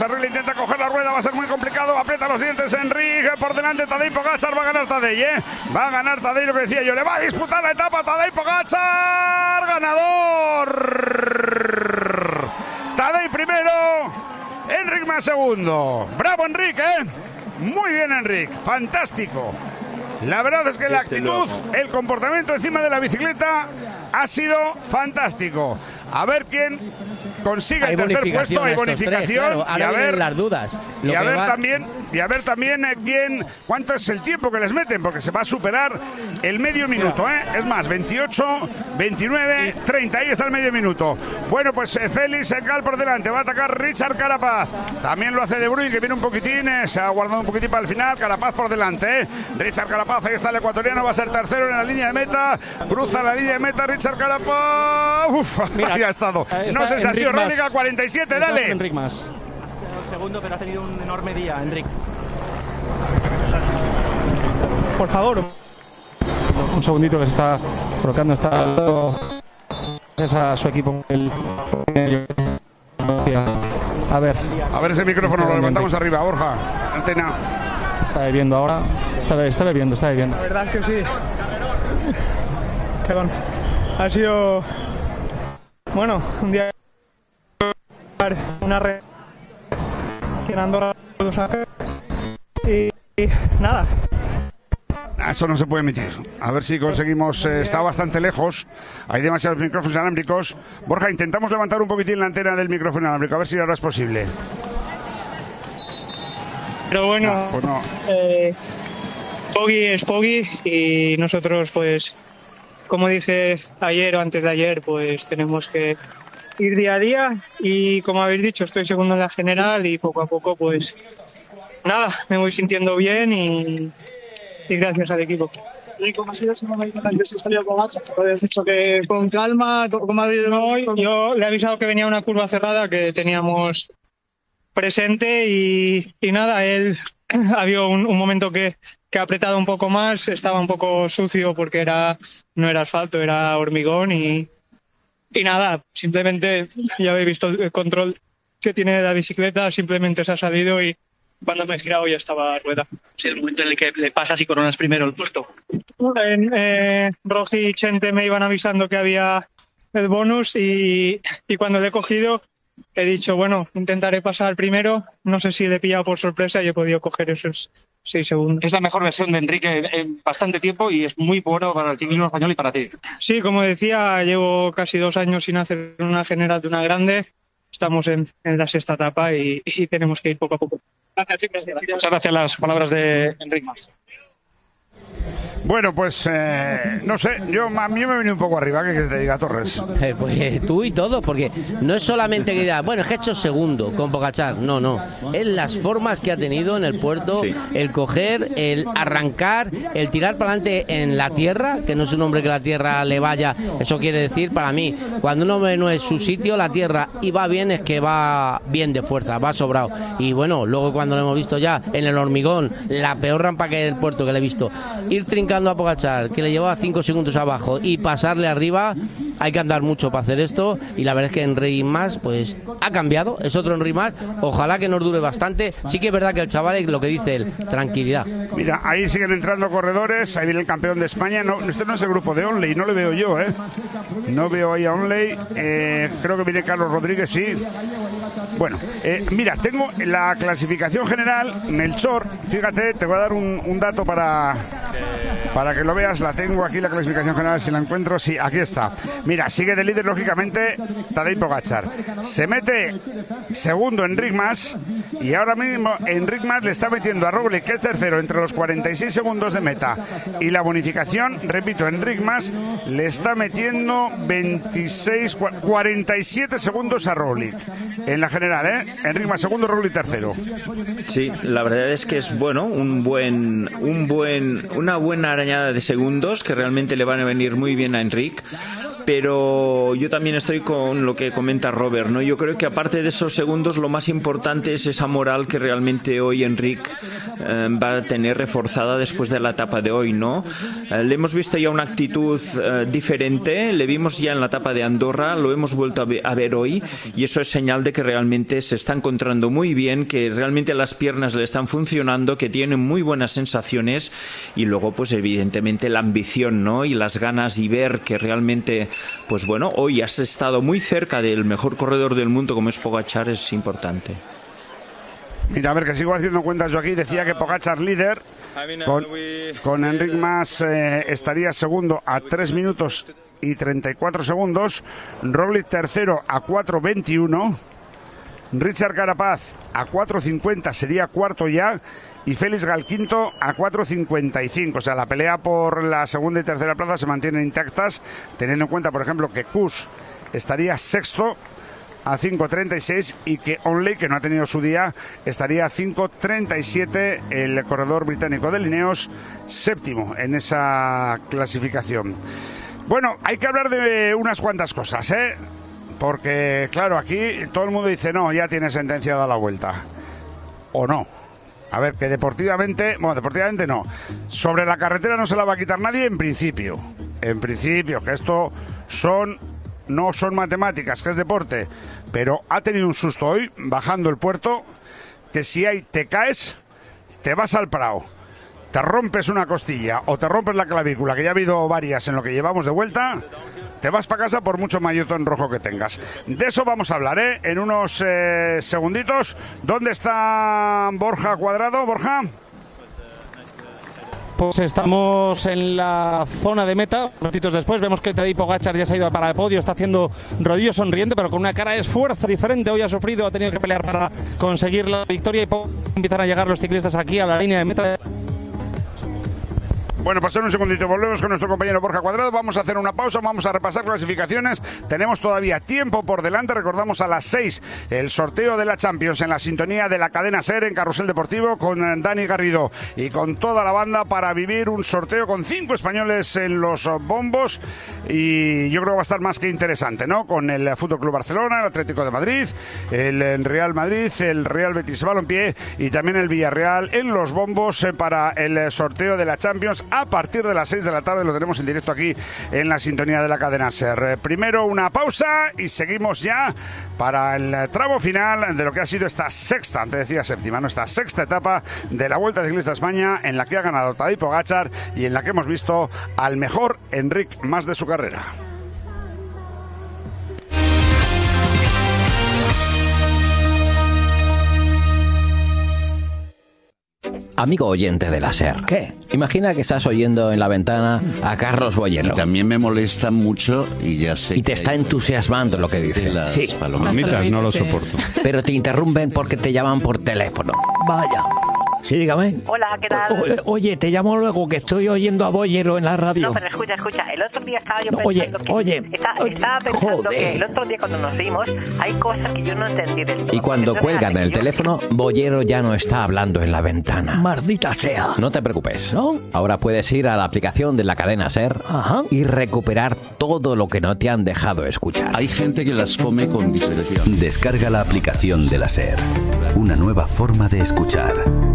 intenta coger la rueda, va a ser muy complicado, aprieta los dientes Enric, por delante Tadej Pogačar, va a ganar Tadej, ¿eh? Va a ganar Tadej, lo que decía yo, le va a disputar la etapa Tadej Pogačar, ganador. Tadej primero, Enric Mas segundo. Bravo Enric, ¿eh? Muy bien Enric, fantástico. La verdad es que la actitud, el comportamiento encima de la bicicleta ha sido fantástico. A ver quién consigue el tercer puesto, hay bonificación, tres, claro. Y a ver las dudas. Y a ver va... también, y a ver también eh, quién, cuánto es el tiempo que les meten, porque se va a superar el medio minuto, ¿eh? Es más, veintiocho, veintinueve, treinta, ahí está el medio minuto. Bueno, pues eh, Félix Gal por delante, va a atacar Richard Carapaz. También lo hace De Bruyne, que viene un poquitín, eh, se ha guardado un poquitín para el final. Carapaz por delante, ¿eh? Richard Carapaz, ahí está el ecuatoriano, va a ser tercero en la línea de meta. Cruza la línea de meta Richard Carapaz. Uf, mira, ahí ha estado. No sé si ha sido Rónica, cuarenta y siete, dale. Enric Mas. Segundo, pero ha tenido un enorme día, Enric. Por favor. Un segundito que se está colocando, está es a su equipo. El... A ver. A ver ese micrófono, lo levantamos arriba, Borja. Antena. Está bebiendo ahora. Está, está bebiendo, está bebiendo. La verdad es que sí. Perdón. Ha sido... Bueno, un día... Una red... Que en Andorra... Y, y nada. Eso no se puede emitir. A ver si conseguimos... Eh, está bastante lejos. Hay demasiados micrófonos inalámbricos. Borja, intentamos levantar un poquitín la antena del micrófono inalámbrico. A ver si ahora es posible. Pero bueno... No, pues no. Eh, Poggi es Poggi y nosotros pues... Como dije ayer o antes de ayer, pues tenemos que ir día a día y como habéis dicho, estoy segundo en la general y poco a poco pues nada, me voy sintiendo bien y, y gracias al equipo. ¿Y cómo ha sido ese momento en el que se salió Pogačar? ¿Te habías dicho que con calma? ¿Cómo habéis hoy? Yo le he avisado que venía una curva cerrada que teníamos presente y, y nada, él había un, un momento que, que ha apretado un poco más, estaba un poco sucio porque era no era asfalto, era hormigón y, y nada, simplemente ya habéis visto el control que tiene la bicicleta, simplemente se ha salido y cuando me he girado ya estaba a rueda. Sí, el momento en el que le pasas y coronas primero el puesto. En, eh, Rogi y Chente me iban avisando que había el bonus y, y cuando le he cogido he dicho, bueno, intentaré pasar primero, no sé si le he pillado por sorpresa y he podido coger esos seis segundos. Es la mejor versión de Enrique en bastante tiempo y es muy bueno para el ciclismo español y para ti. Sí, como decía, llevo casi dos años sin hacer una general de una grande, estamos en, en la sexta etapa y, y tenemos que ir poco a poco. Gracias, gracias. Muchas gracias las palabras de Enric Mas. Bueno, pues eh, no sé, yo a mí me he venido un poco arriba, ¿qué quieres que te diga, Torres? Eh, pues tú y todo, porque no es solamente que diga, bueno, es que he hecho segundo con Pogačar, no, no, es las formas que ha tenido en el puerto, sí. El coger, el arrancar, el tirar para adelante en la tierra, que no es un hombre que la tierra le vaya, eso quiere decir para mí, cuando un hombre no es su sitio, la tierra y va bien, es que va bien de fuerza, va sobrado, y bueno, luego cuando lo hemos visto ya en el hormigón, la peor rampa que hay en el puerto que le he visto, ir trincando a Pogačar, que le llevaba cinco segundos abajo y pasarle arriba, hay que andar mucho para hacer esto y la verdad es que Enric Mas pues ha cambiado, es otro Enric Mas, ojalá que nos dure bastante, sí que es verdad que el chaval es lo que dice él, tranquilidad. Mira, ahí siguen entrando corredores, ahí viene el campeón de España, no, este no es el grupo de Onley, no le veo yo, ¿eh? No veo ahí a Onley, eh, creo que viene Carlos Rodríguez, sí. Bueno, eh, mira, tengo la clasificación general, Melchor, fíjate, te voy a dar un, un dato para... Para que lo veas, la tengo aquí, la clasificación general, si la encuentro, sí, aquí está. Mira, sigue de líder, lógicamente, Tadej Pogačar. Se mete segundo Enric Mas, y ahora mismo Enric Mas le está metiendo a Roglic, que es tercero, entre los cuarenta y seis segundos de meta. Y la bonificación, repito, Enric Mas le está metiendo veintiséis, cuarenta y siete segundos a Roglic. En la general, ¿eh? Enric Mas segundo, Roglic tercero. Sí, la verdad es que es bueno, un buen, un buen, una buena arañada de segundos que realmente le van a venir muy bien a Enric, pero yo también estoy con lo que comenta Robert, ¿no? Yo creo que aparte de esos segundos, lo más importante es esa moral que realmente hoy Enric eh, va a tener reforzada después de la etapa de hoy, ¿no? Eh, le hemos visto ya una actitud eh, diferente, le vimos ya en la etapa de Andorra, lo hemos vuelto a, ve- a ver hoy, y eso es señal de que realmente se está encontrando muy bien, que realmente las piernas le están funcionando, que tiene muy buenas sensaciones, y luego pues evidentemente la ambición, ¿no? Y las ganas, y ver que realmente pues bueno, hoy has estado muy cerca del mejor corredor del mundo como es Pogačar, es importante. Mira, a ver, que sigo haciendo cuentas yo aquí. Decía que Pogačar líder, con, con Enric Mas eh, estaría segundo a tres minutos y treinta y cuatro segundos, Roglic tercero a cuatro veintiuno, Richard Carapaz a cuatro cincuenta sería cuarto ya, y Félix Gal quinto a cuatro cincuenta y cinco. O sea, la pelea por la segunda y tercera plaza se mantienen intactas, teniendo en cuenta, por ejemplo, que Kuss estaría sexto a cinco treinta y seis y que Onley, que no ha tenido su día, estaría a cinco treinta y siete, el corredor británico de Lineos, séptimo en esa clasificación. Bueno, hay que hablar de unas cuantas cosas, ¿eh? Porque, claro, aquí todo el mundo dice, no, ya tiene sentenciada la Vuelta. ¿O no? A ver, que deportivamente, bueno, deportivamente no. Sobre la carretera no se la va a quitar nadie en principio. En principio, que esto son, no son matemáticas, que es deporte. Pero ha tenido un susto hoy, bajando el puerto, que si hay, te caes, te vas al Prado, te rompes una costilla o te rompes la clavícula, que ya ha habido varias en lo que llevamos de vuelta, te vas para casa por mucho maillotón rojo que tengas. De eso vamos a hablar, ¿eh? En unos eh, segunditos. ¿Dónde está Borja Cuadrado? Borja. Pues estamos en la zona de meta. Minutitos después vemos que Tadej Pogačar ya se ha ido para el podio, está haciendo rodillo sonriente, pero con una cara de esfuerzo diferente. Hoy ha sufrido, ha tenido que pelear para conseguir la victoria, y empiezan a llegar los ciclistas aquí a la línea de meta. Bueno, pues en un segundito volvemos con nuestro compañero Borja Cuadrado. Vamos a hacer una pausa, vamos a repasar clasificaciones. Tenemos todavía tiempo por delante. Recordamos a las seis el sorteo de la Champions en la sintonía de la cadena SER en Carrusel Deportivo con Dani Garrido y con toda la banda para vivir un sorteo con cinco españoles en los bombos. Y yo creo que va a estar más que interesante, ¿no? Con el F C Barcelona, el Atlético de Madrid, el Real Madrid, el Real Betis Balompié y también el Villarreal en los bombos para el sorteo de la Champions. A partir de las seis de la tarde lo tenemos en directo aquí en la sintonía de la cadena SER. Primero una pausa y seguimos ya para el tramo final de lo que ha sido esta sexta, antes decía séptima, no, esta sexta etapa de la Vuelta Ciclista a España, en la que ha ganado Tadej Pogačar y en la que hemos visto al mejor Enric Mas de su carrera. Amigo oyente de la SER. ¿Qué? Imagina que estás oyendo en la ventana a Carlos Boyero. Y también me molesta mucho y ya sé. Y te está entusiasmando lo que dice. Las sí. palomitas no lo soporto. Pero te interrumpen porque te llaman por teléfono. Vaya. Sí, dígame. Hola, ¿qué tal? O, oye, te llamo luego, que estoy oyendo a Boyero en la radio. No, pero escucha, escucha. El otro día estaba yo No, pensando oye, que... oye, está- oye, estaba pensando joder. que el otro día cuando nos vimos hay cosas que yo no entendí del todo. Y cuando Entonces, cuelgan el yo- teléfono, Boyero ya no está hablando en la ventana. Maldita sea. No te preocupes. ¿No? Ahora puedes ir a la aplicación de la cadena SER Ajá. y recuperar todo lo que no te han dejado escuchar. Hay gente que las come con discreción. Descarga la aplicación de la SER. Una nueva forma de escuchar.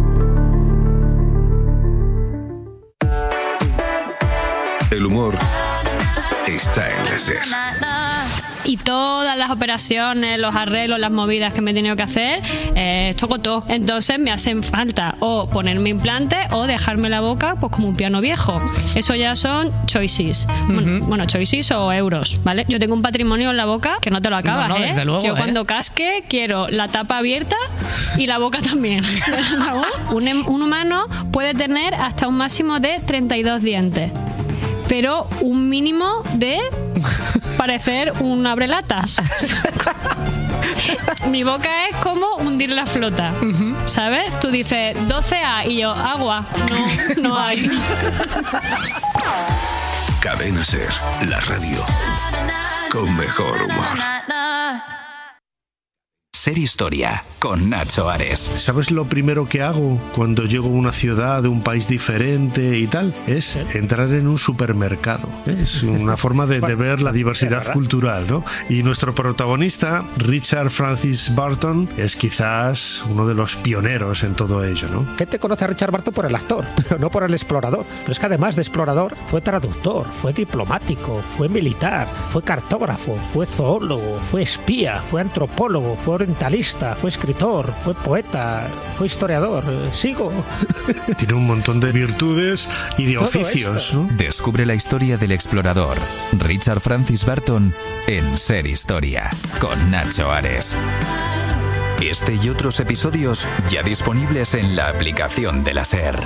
El humor está en la SER. Y todas las operaciones, los arreglos, las movidas que me he tenido que hacer, eh, toco todo. Entonces me hacen falta o ponerme implante o dejarme la boca pues como un piano viejo. Eso ya son choices. Uh-huh. Bueno, bueno, choices o euros, ¿vale? Yo tengo un patrimonio en la boca que no te lo acabas, no, no, ¿eh? desde luego, Yo ¿eh? cuando casque quiero la tapa abierta y la boca también. un, un humano puede tener hasta un máximo de treinta y dos dientes, pero un mínimo de parecer un abrelatas. Mi boca es como hundir la flota, ¿sabes? Tú dices doce A y yo, agua. No, no hay. Cadena SER, la radio con mejor humor. Ser Historia, con Nacho Ares. ¿Sabes lo primero que hago cuando llego a una ciudad de un país diferente y tal? Es entrar en un supermercado. Es una forma de, de ver la diversidad cultural, ¿no? Y nuestro protagonista, Richard Francis Burton, es quizás uno de los pioneros en todo ello, ¿no? Gente conoce a Richard Burton por el actor, pero no por el explorador. Pero es que además de explorador, fue traductor, fue diplomático, fue militar, fue cartógrafo, fue zoólogo, fue espía, fue antropólogo, fue orientalista, fue escritor, fue poeta, fue historiador. ¿Sigo? Tiene un montón de virtudes y de oficios, ¿no? Descubre la historia del explorador Richard Francis Burton en Ser Historia, con Nacho Ares. Este y otros episodios ya disponibles en la aplicación de la SER.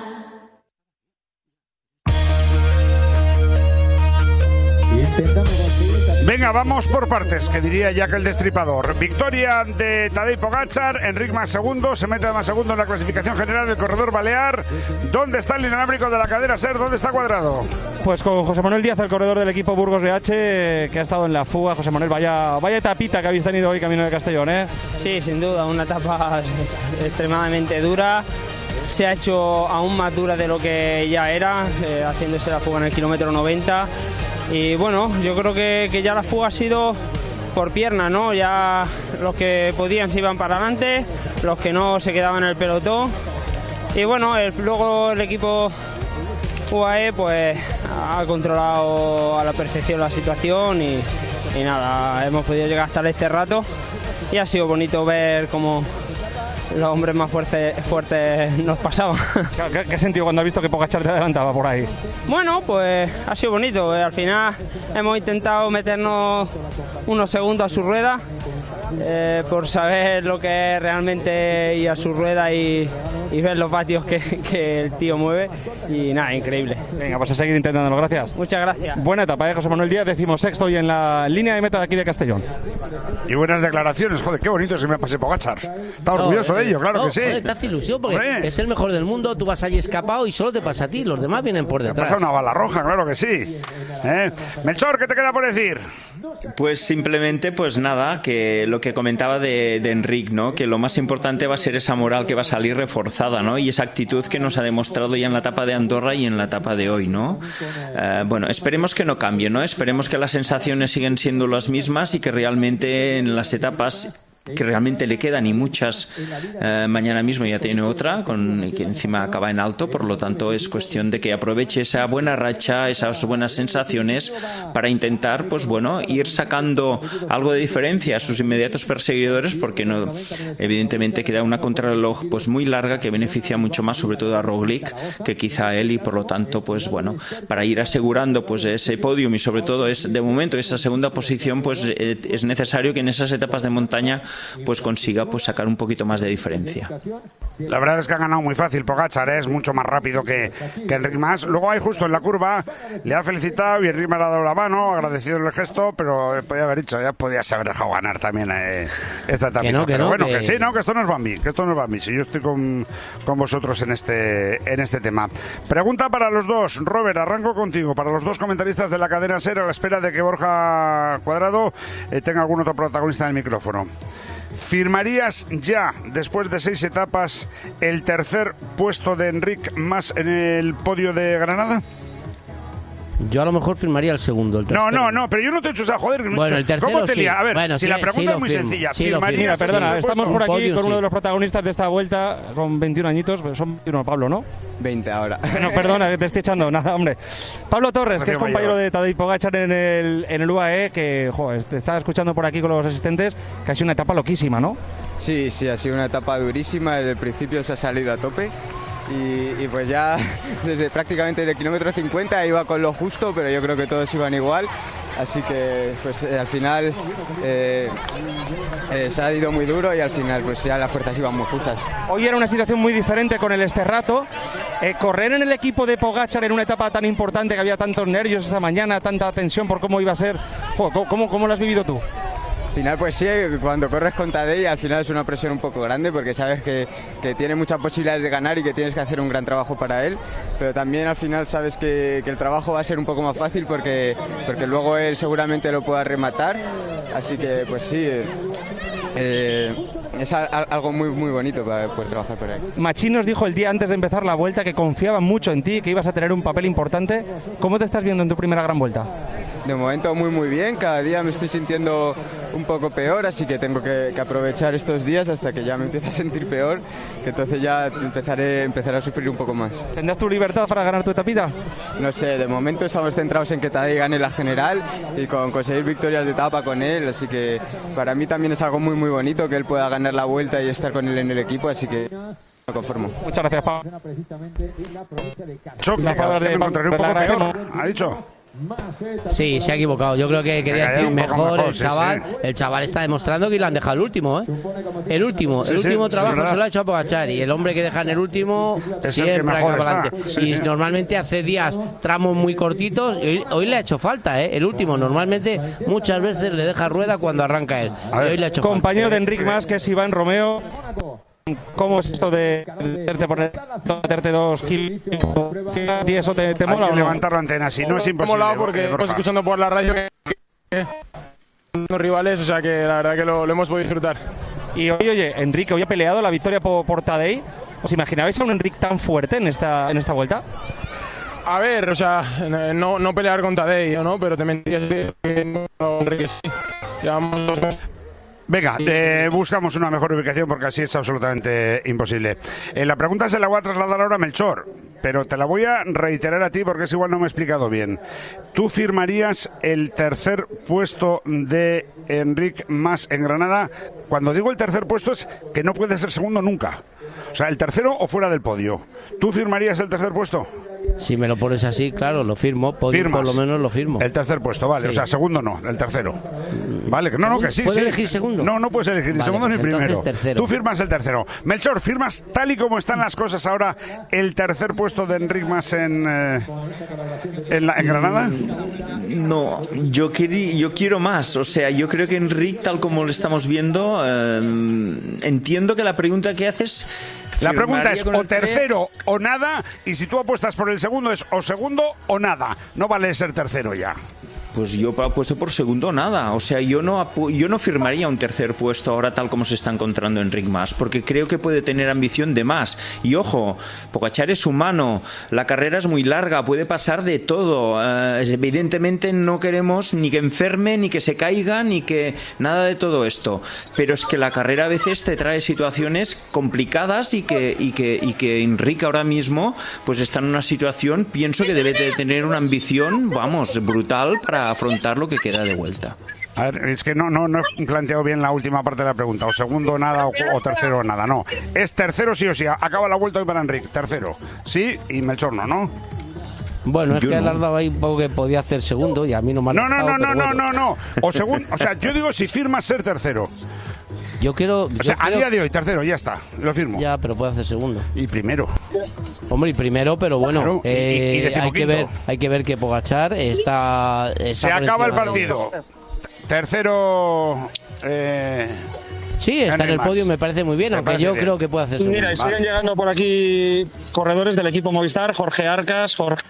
Venga, vamos por partes, que diría Jack el Destripador. Victoria de Tadej Pogačar, Enric Mas segundo, se mete más segundo en la clasificación general del corredor balear. ¿Dónde está el inalámbrico de la cadena SER? ¿Dónde está Cuadrado? Pues con José Manuel Díaz, el corredor del equipo Burgos B H, que ha estado en la fuga. José Manuel, vaya, vaya etapita que habéis tenido hoy camino de Castellón, ¿eh? Sí, sin duda, una etapa extremadamente dura. Se ha hecho aún más dura de lo que ya era, eh, haciéndose la fuga en el kilómetro noventa. Y bueno, yo creo que, que ya la fuga ha sido por pierna, ¿no? Ya los que podían se iban para adelante, los que no se quedaban en el pelotón. Y bueno, el, luego el equipo U A E pues ha controlado a la perfección la situación y, y nada, hemos podido llegar hasta este rato y ha sido bonito ver cómo los hombres más fuertes, fuertes nos pasaban. ¿Qué, qué sentido cuando has visto que Pogačar te adelantaba por ahí? Bueno, pues ha sido bonito. Al final hemos intentado meternos unos segundos a su rueda eh, por saber lo que es realmente ir a su rueda y, y ver los vatios que, que el tío mueve. Y nada, increíble. Venga, pues a seguir intentándolo. Gracias. Muchas gracias. Buena etapa, ¿eh? José Manuel Díaz, decimosexto y en la línea de meta de aquí de Castellón. Y buenas declaraciones. Joder, qué bonito se me pase Pogačar. Está orgulloso no, de ello, claro no, que sí. Joder, te hace ilusión porque ¡hombre! Es el mejor del mundo. Tú vas allí escapado y solo te pasa a ti. Los demás vienen por detrás. Te pasa una bala roja, claro que sí. ¿Eh? Melchor, ¿qué te queda por decir? Pues simplemente, pues nada, que lo que comentaba de, de Enric, ¿no? Que lo más importante va a ser esa moral que va a salir reforzada, ¿no? Y esa actitud que nos ha demostrado ya en la etapa de Andorra y en la etapa de hoy, ¿no? Uh, bueno, esperemos que no cambie, ¿no? Esperemos que las sensaciones siguen siendo las mismas y que realmente en las etapas que realmente le quedan y muchas, eh, mañana mismo ya tiene otra con, que encima acaba en alto, por lo tanto es cuestión de que aproveche esa buena racha, esas buenas sensaciones para intentar, pues bueno, ir sacando algo de diferencia a sus inmediatos perseguidores, porque no, evidentemente queda una contrarreloj pues muy larga que beneficia mucho más sobre todo a Roglic que quizá a él, y por lo tanto pues bueno, para ir asegurando pues ese podium y sobre todo es de momento esa segunda posición, pues eh, es necesario que en esas etapas de montaña pues consiga pues sacar un poquito más de diferencia. La verdad es que ha ganado muy fácil Pogačar, ¿eh? Es mucho más rápido que, que Enric Mas. Luego ahí justo en la curva le ha felicitado y Enric me ha dado la mano, agradecido el gesto, pero podía haber dicho, ya podías haber dejado ganar también eh, esta etapa. Que no, que pero no, bueno, que... que sí, no, que esto no es Bambi, que esto no es Bambi. Si yo estoy con, con vosotros en este, en este tema. Pregunta para los dos. Robert, arranco contigo. Para los dos comentaristas de la cadena SER, a la espera de que Borja Cuadrado eh, tenga algún otro protagonista en el micrófono. ¿Firmarías ya, después de seis etapas, el tercer puesto de Enric Mas en el podio de Granada? Yo a lo mejor firmaría el segundo, el tercero. No, no, no, pero yo no te he hecho esa joder. Bueno, el tercero ¿Cómo te sí. lía? A ver, bueno, si sí, la pregunta sí es muy firmo. sencilla. Sí ¿Firmarías? Mira, perdona, sí, estamos por aquí podium, con uno sí. de los protagonistas de esta vuelta, con veintiún añitos, son veintiuno, Pablo, ¿no? veinte ahora. No, perdona, que te estoy echando nada, hombre. Pablo Torres, que es compañero de Tadej Pogačar en el, en el U A E, que, joder, te estaba escuchando por aquí con los asistentes, que ha sido una etapa loquísima, ¿no? Sí, sí, ha sido una etapa durísima, desde el principio se ha salido a tope. Y, y pues ya desde prácticamente el kilómetro cincuenta iba con lo justo, pero yo creo que todos iban igual, así que pues eh, al final eh, eh, se ha ido muy duro y al final pues ya las fuerzas iban muy justas. Hoy era una situación muy diferente con el Esterrato, eh, correr en el equipo de Pogačar en una etapa tan importante, que había tantos nervios esta mañana, tanta tensión por cómo iba a ser. Joder, ¿cómo, cómo lo has vivido tú? Al final pues sí, cuando corres con Tadej al final es una presión un poco grande porque sabes que, que tiene muchas posibilidades de ganar y que tienes que hacer un gran trabajo para él, pero también al final sabes que, que el trabajo va a ser un poco más fácil porque, porque luego él seguramente lo pueda rematar, así que pues sí, eh, es a, a, algo muy muy bonito para poder trabajar por ahí. Machín nos dijo el día antes de empezar la vuelta que confiaba mucho en ti, que ibas a tener un papel importante. ¿Cómo te estás viendo en tu primera gran vuelta? De momento muy muy bien, cada día me estoy sintiendo un poco peor, así que tengo que, que aprovechar estos días hasta que ya me empiece a sentir peor, que entonces ya empezaré, empezaré a sufrir un poco más. ¿Tendrás tu libertad para ganar tu etapita? No sé, de momento estamos centrados en que Tadej gane la general y con conseguir victorias de etapa con él, así que para mí también es algo muy muy bonito que él pueda ganar la vuelta y estar con él en el equipo, así que me conformo. Muchas gracias, Pablo. Choque, me encontraré un poco peor, ha dicho. Sí, se ha equivocado. Yo creo que quería decir mejor, mejor el chaval. Sí, sí. El chaval está demostrando que le han dejado el último, ¿eh? El último, sí, el último sí, trabajo sí, se lo ha hecho a Pogačar y el hombre que deja en el último es siempre acaba está. adelante. Sí, y sí. normalmente hace días tramos muy cortitos y hoy, hoy le ha hecho falta, ¿eh? El último normalmente muchas veces le deja rueda cuando arranca él. Y hoy le ha hecho Compañero falta. de Enric Mas, que es Iván Romeo. ¿Cómo es esto de hacerte poner hacerte dos kilos? ¿Y eso te, te Hay mola que o no? levantar la antena, si no es Me ha imposible. molado porque Borja. estamos escuchando por la radio que, que los rivales, o sea que la verdad que lo, lo hemos podido disfrutar. Y oye, oye, Enrique, hoy ha peleado la victoria por, por Tadej. ¿Os imaginabais a un Enric tan fuerte en esta, en esta vuelta? A ver, o sea, no, no pelear con Tadej, ¿no? Pero te mentiría si te que Enrique sí. Llevamos dos meses. Venga, eh, buscamos una mejor ubicación porque así es absolutamente imposible. Eh, la pregunta se la voy a trasladar ahora a Melchor, pero te la voy a reiterar a ti porque es igual no me he explicado bien. ¿Tú firmarías el tercer puesto de Enric Mas en Granada? Cuando digo el tercer puesto es que no puede ser segundo nunca. O sea, el tercero o fuera del podio. ¿Tú firmarías el tercer puesto? Si me lo pones así, claro, lo firmo. Podio, por lo menos lo firmo. El tercer puesto, vale. Sí. O sea, segundo no, el tercero. Vale, que no, no, que sí. ¿Puedes sí. elegir segundo? No, no puedes elegir ni vale, segundo pues ni primero. Tercero. Tú firmas el tercero. Melchor, ¿firmas tal y como están las cosas ahora el tercer puesto de Enric Mas en, eh, en, la, en Granada? No, yo, querí, yo quiero más. O sea, yo creo que Enric, tal como lo estamos viendo, eh, entiendo que la pregunta que haces... La pregunta es o tercero o nada, y si tú apuestas por el segundo es o segundo o nada. No vale ser tercero ya. Pues yo apuesto por segundo nada. O sea, yo no yo no firmaría un tercer puesto ahora tal como se está encontrando Enric Mas, porque creo que puede tener ambición de más. Y ojo, Pogačar es humano, la carrera es muy larga, puede pasar de todo. Uh, evidentemente no queremos ni que enferme, ni que se caiga, ni que nada de todo esto. Pero es que la carrera a veces te trae situaciones complicadas y que, y que, y que Enric ahora mismo pues está en una situación, pienso que debe de tener una ambición, vamos, brutal para afrontar lo que queda de vuelta. A ver, es que no, no, no he planteado bien la última parte de la pregunta. O segundo nada o, o tercero nada. No, es tercero sí o sí. Acaba la vuelta hoy para Enric. Tercero, sí, y Melchor no, ¿no? Bueno, es yo que no. le has dado ahí un poco que podía hacer segundo y a mí no me ha No, no, dejado, no, no, bueno. no, no, o segundo, o sea, yo digo si firmas ser tercero. Yo quiero... O sea, yo a creo... día de hoy, tercero, ya está, lo firmo. Ya, pero puede hacer segundo. Y primero. Hombre, y primero, pero bueno, claro, eh, y, y hay que ver, hay que ver que Pogačar está... está Se acaba el de... partido. Tercero... Eh... Sí, está en el podio, me parece muy bien, aunque yo bien. creo que puede hacer segundo. Mira, y siguen llegando por aquí corredores del equipo Movistar, Jorge Arcas, Jorge...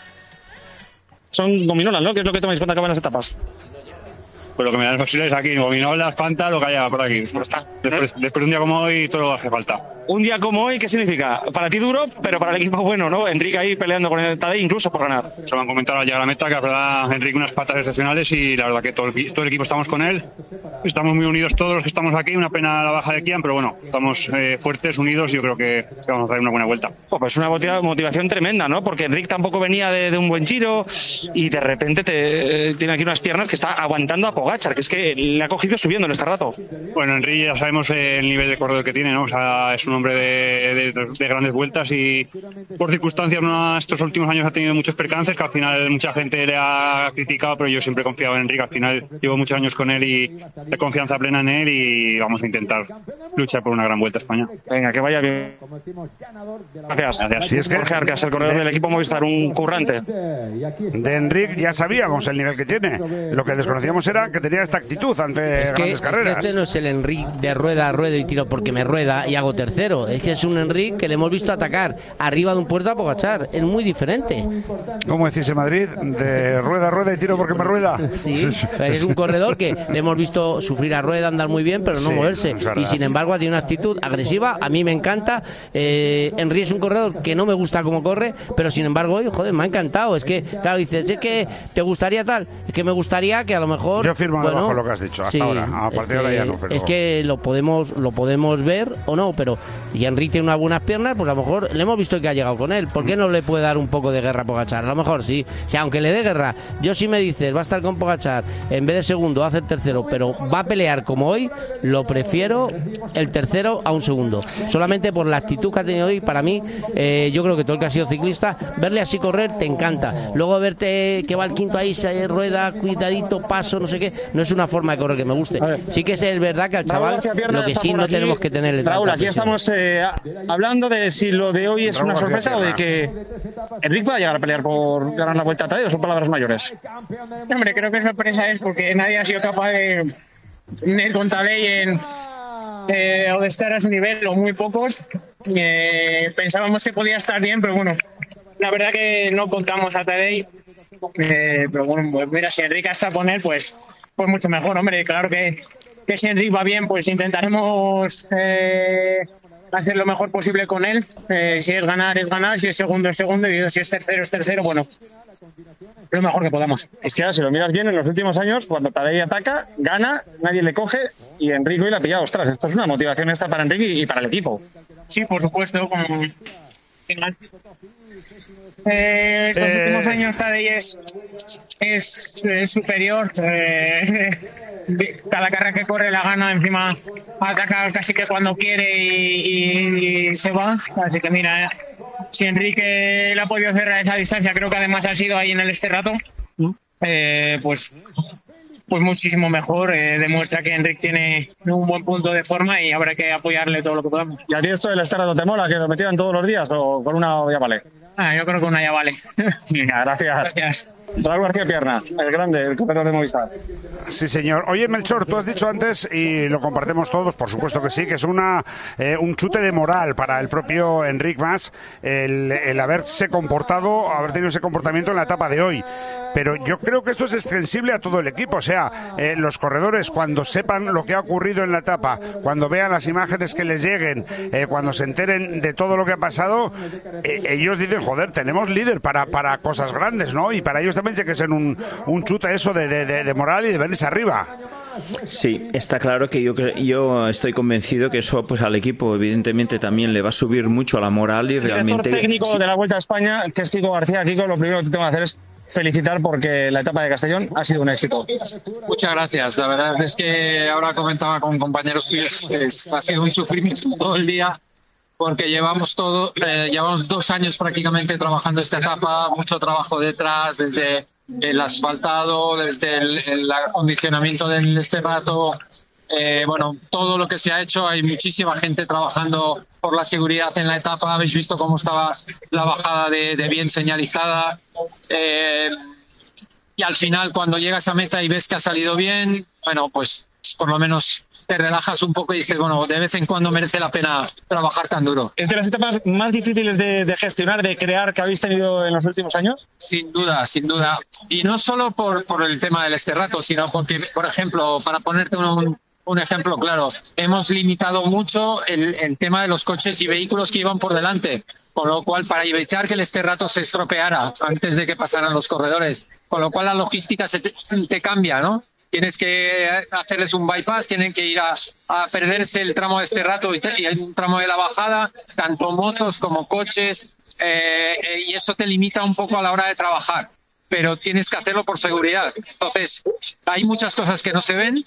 Son gominolas, ¿no? ¿Qué es lo que tomáis cuando acaban las etapas? Pues lo que me dan posibles aquí, gominolas, Fanta, lo que haya por aquí. Después, después de un día como hoy, todo lo hace falta. Un día como hoy, ¿qué significa? Para ti duro, pero para el equipo bueno, ¿no? Enrique ahí peleando con el Tadej incluso por ganar. Se me han comentado al llegar a la meta que habrá Enrique unas patas excepcionales y la verdad que todo el, todo el equipo estamos con él. Estamos muy unidos todos los que estamos aquí, una pena la baja de Kian, pero bueno, estamos eh, fuertes, unidos y yo creo que, que vamos a hacer una buena vuelta. Oh, pues una motiva- motivación tremenda, ¿no? Porque Enrique tampoco venía de, de un buen giro y de repente te, eh, tiene aquí unas piernas que está aguantando a Pogačar, que es que le ha cogido subiendo en este rato. Bueno, Enrique ya sabemos el nivel de corredor que tiene, ¿no? O sea, es un hombre de, de, de grandes vueltas y por circunstancias no, estos últimos años ha tenido muchos percances que al final mucha gente le ha criticado, pero yo siempre he confiado en Enrique. Al final llevo muchos años con él y de confianza plena en él y vamos a intentar luchar por una gran vuelta a España. Venga, que vaya bien. Gracias. Gracias. Si es que Jorge Arcas, el corredor del equipo Movistar, un currante. De Enrique ya sabíamos el nivel que tiene. Lo que desconocíamos era que que tenía esta actitud ante es que, grandes carreras. Es que este no es el Enric de rueda, ruedo y tiro porque me rueda y hago tercero. Es que es un Enric que le hemos visto atacar arriba de un puerto a Pogačar. Es muy diferente. ¿Cómo decís en Madrid? De rueda, rueda y tiro porque me rueda. Sí, es un corredor que le hemos visto sufrir a rueda, andar muy bien, pero no sí, moverse. Y sin embargo, tiene una actitud agresiva. A mí me encanta. Eh, Enric es un corredor que no me gusta cómo corre, pero sin embargo, hoy, joder, me ha encantado. Es que, claro, dices, es que te gustaría tal. Es que me gustaría que a lo mejor. Yo firmo bueno, debajo lo que has dicho hasta sí, ahora. A partir de ahora ya no. Pero... Es que lo podemos, lo podemos ver o no, pero. Y Enric tiene unas buenas piernas, pues a lo mejor le hemos visto que ha llegado con él. ¿Por qué no le puede dar un poco de guerra a Pogačar? A lo mejor sí. O sea, aunque le dé guerra, yo sí me dices, va a estar con Pogačar, en vez de segundo, va a hacer tercero, pero va a pelear como hoy, lo prefiero el tercero a un segundo. Solamente por la actitud que ha tenido hoy, para mí, eh, yo creo que todo el que ha sido ciclista, verle así correr te encanta. Luego verte que va el quinto ahí, se rueda, cuidadito, paso, no sé qué, no es una forma de correr que me guste. Sí que es verdad que al chaval, lo que sí no tenemos que tener. Raúl, aquí estamos eh, hablando de si lo de hoy es Raúl una sorpresa García o de que Enric va a llegar a pelear por ganar la Vuelta a Tadeo. Son palabras mayores. Hombre, creo que sorpresa es porque nadie ha sido capaz de ir con Tadej en, eh, o de estar a su nivel, o muy pocos. Eh, pensábamos que podía estar bien, pero bueno, la verdad que no contamos a Tadej. Eh, pero bueno, pues mira, si Enric está con él, pues, pues mucho mejor, hombre. Claro que, que si Enric va bien, pues intentaremos eh, hacer lo mejor posible con él. Eh, si es ganar, es ganar. Si es segundo, es segundo. Y si es tercero, es tercero. Bueno, lo mejor que podamos. Es que si lo miras bien, en los últimos años, cuando Tadej ataca, gana, nadie le coge y Enric hoy la ha pillado. Ostras, esto es una motivación extra para Enric y, y para el equipo. Sí, por supuesto. Con... Eh, estos eh... últimos años Tadej es, es, es superior. Eh, cada carrera que corre la gana, encima ataca casi que cuando quiere y, y, y se va. Así que mira, si Enrique le ha podido cerrar esa distancia, creo que además ha sido ahí en el este rato, eh, pues pues muchísimo mejor. Eh, demuestra que Enric tiene un buen punto de forma y habrá que apoyarle todo lo que podamos. ¿Y a ti esto del este rato te mola, que lo metieran todos los días o con una ya vale? Ah, yo creo que una ya vale. Venga, gracias. Gracias. Raúl García Pierna, el grande, el corredor de Movistar. Sí, señor. Oye, Melchor, tú has dicho antes, y lo compartimos todos, por supuesto que sí, que es una eh, un chute de moral para el propio Enric Mas el, el haberse comportado, haber tenido ese comportamiento en la etapa de hoy. Pero yo creo que esto es extensible a todo el equipo. O sea, eh, los corredores, cuando sepan lo que ha ocurrido en la etapa, cuando vean las imágenes que les lleguen, eh, cuando se enteren de todo lo que ha pasado, eh, ellos dicen, joder, tenemos líder para, para cosas grandes, ¿no? Y para ellos también tiene que ser un, un chute eso de, de, de, de moral y de venirse arriba. Sí, está claro que yo yo estoy convencido que eso pues al equipo evidentemente también le va a subir mucho la moral y el realmente... El director técnico sí. de la Vuelta a España, que es Kiko García. Kiko, lo primero que tengo que hacer es felicitar porque la etapa de Castellón ha sido un éxito. Muchas gracias. La verdad es que ahora comentaba con compañeros suyos, es, ha sido un sufrimiento todo el día porque llevamos todo, eh, llevamos dos años prácticamente trabajando esta etapa, mucho trabajo detrás, desde el asfaltado, desde el, el acondicionamiento del este rato, eh, bueno, todo lo que se ha hecho. Hay muchísima gente trabajando por la seguridad en la etapa. Habéis visto cómo estaba la bajada de, de bien señalizada, eh, y al final cuando llegas a meta y ves que ha salido bien, bueno, pues por lo menos te relajas un poco y dices, bueno, de vez en cuando merece la pena trabajar tan duro. ¿Es de las etapas más difíciles de, de gestionar, de crear, que habéis tenido en los últimos años? Sin duda, sin duda. Y no solo por, por el tema del este rato, sino porque, por ejemplo, para ponerte un, un ejemplo claro, hemos limitado mucho el, el tema de los coches y vehículos que iban por delante, con lo cual, para evitar que el este rato se estropeara antes de que pasaran los corredores, con lo cual la logística se te, te cambia, ¿no? Tienes que hacerles un bypass, tienen que ir a, a perderse el tramo de este rato y, y hay un tramo de la bajada, tanto motos como coches, eh, y eso te limita un poco a la hora de trabajar, pero tienes que hacerlo por seguridad. Entonces, hay muchas cosas que no se ven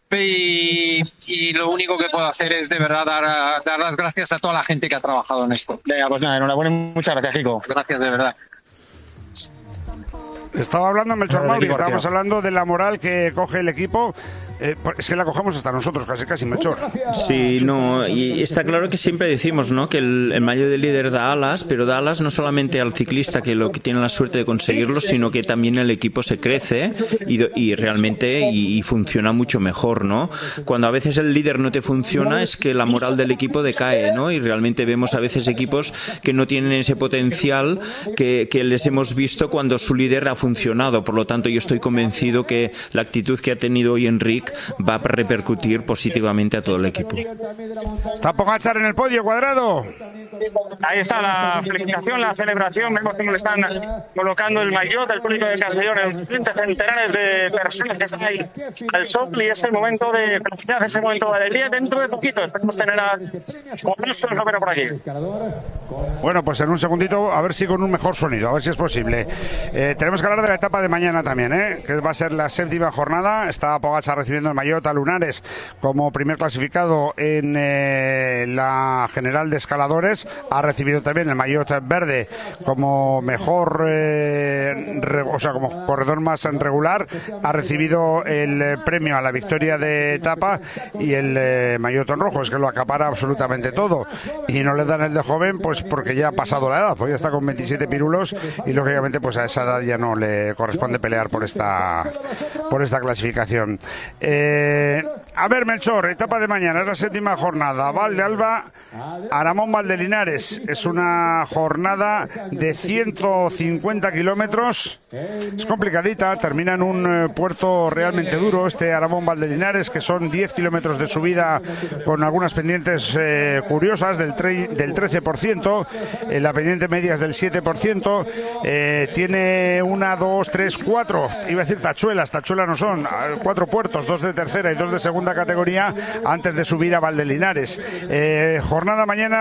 y, y lo único que puedo hacer es de verdad dar, dar las gracias a toda la gente que ha trabajado en esto. Venga, pues nada, enhorabuena, muchas gracias, Kiko. Gracias, de verdad. Estaba hablando Melchor Mauri, estábamos hablando de la moral que coge el equipo Eh, es que la cogemos hasta nosotros, casi casi, Melchor. Sí, no, y está claro que siempre decimos, ¿no?, que el, el maillot de líder da alas, pero da alas no solamente al ciclista que lo que tiene la suerte de conseguirlo, sino que también el equipo se crece y, y realmente y, y funciona mucho mejor, ¿no? Cuando a veces el líder no te funciona es que la moral del equipo decae, ¿no? Y realmente vemos a veces equipos que no tienen ese potencial que, que les hemos visto cuando su líder ha funcionado. Por lo tanto, yo estoy convencido que la actitud que ha tenido hoy Enric va a repercutir positivamente a todo el equipo. Está Pogačar en el podio, Cuadrado. Ahí está la felicitación, la celebración. Vemos cómo le están colocando el maillot del público de Castellón, cientos centenares de personas que están ahí al sol, y es el momento de felicidad, es el momento de alegría. Dentro de poquito esperemos tener a Comiso Romero por aquí. Bueno, pues en un segundito, a ver si con un mejor sonido, a ver si es posible. Eh, tenemos que hablar de la etapa de mañana también, ¿eh? Que va a ser la séptima jornada. Está Pogačar recibiendo el maillot a Lunares como primer clasificado en eh, la general de escaladores. Ha recibido también el maillot verde como mejor, eh, re, o sea, como corredor más regular. Ha recibido el eh, premio a la victoria de etapa y el eh, maillot en rojo. Es que lo acapara absolutamente todo. Y no le dan el de joven, pues porque ya ha pasado la edad, pues ya está con veintisiete pirulos y lógicamente pues a esa edad ya no le corresponde pelear por esta por esta clasificación. Eh, a ver, Melchor, etapa de mañana, es la séptima jornada. Val de Alba, Aramón Valdelinares. Es una jornada de ciento cincuenta kilómetros. Es complicadita, termina en un eh, puerto realmente duro, este Aramón Valdelinares, que son diez kilómetros de subida con algunas pendientes eh, curiosas del, tre del trece por ciento. Eh, la pendiente media es del siete por ciento. Eh, tiene una, dos, tres, cuatro, iba a decir tachuelas, tachuelas no son, cuatro puertos, dos de tercera y dos de segunda categoría antes de subir a Valdelinares. Eh, jornada mañana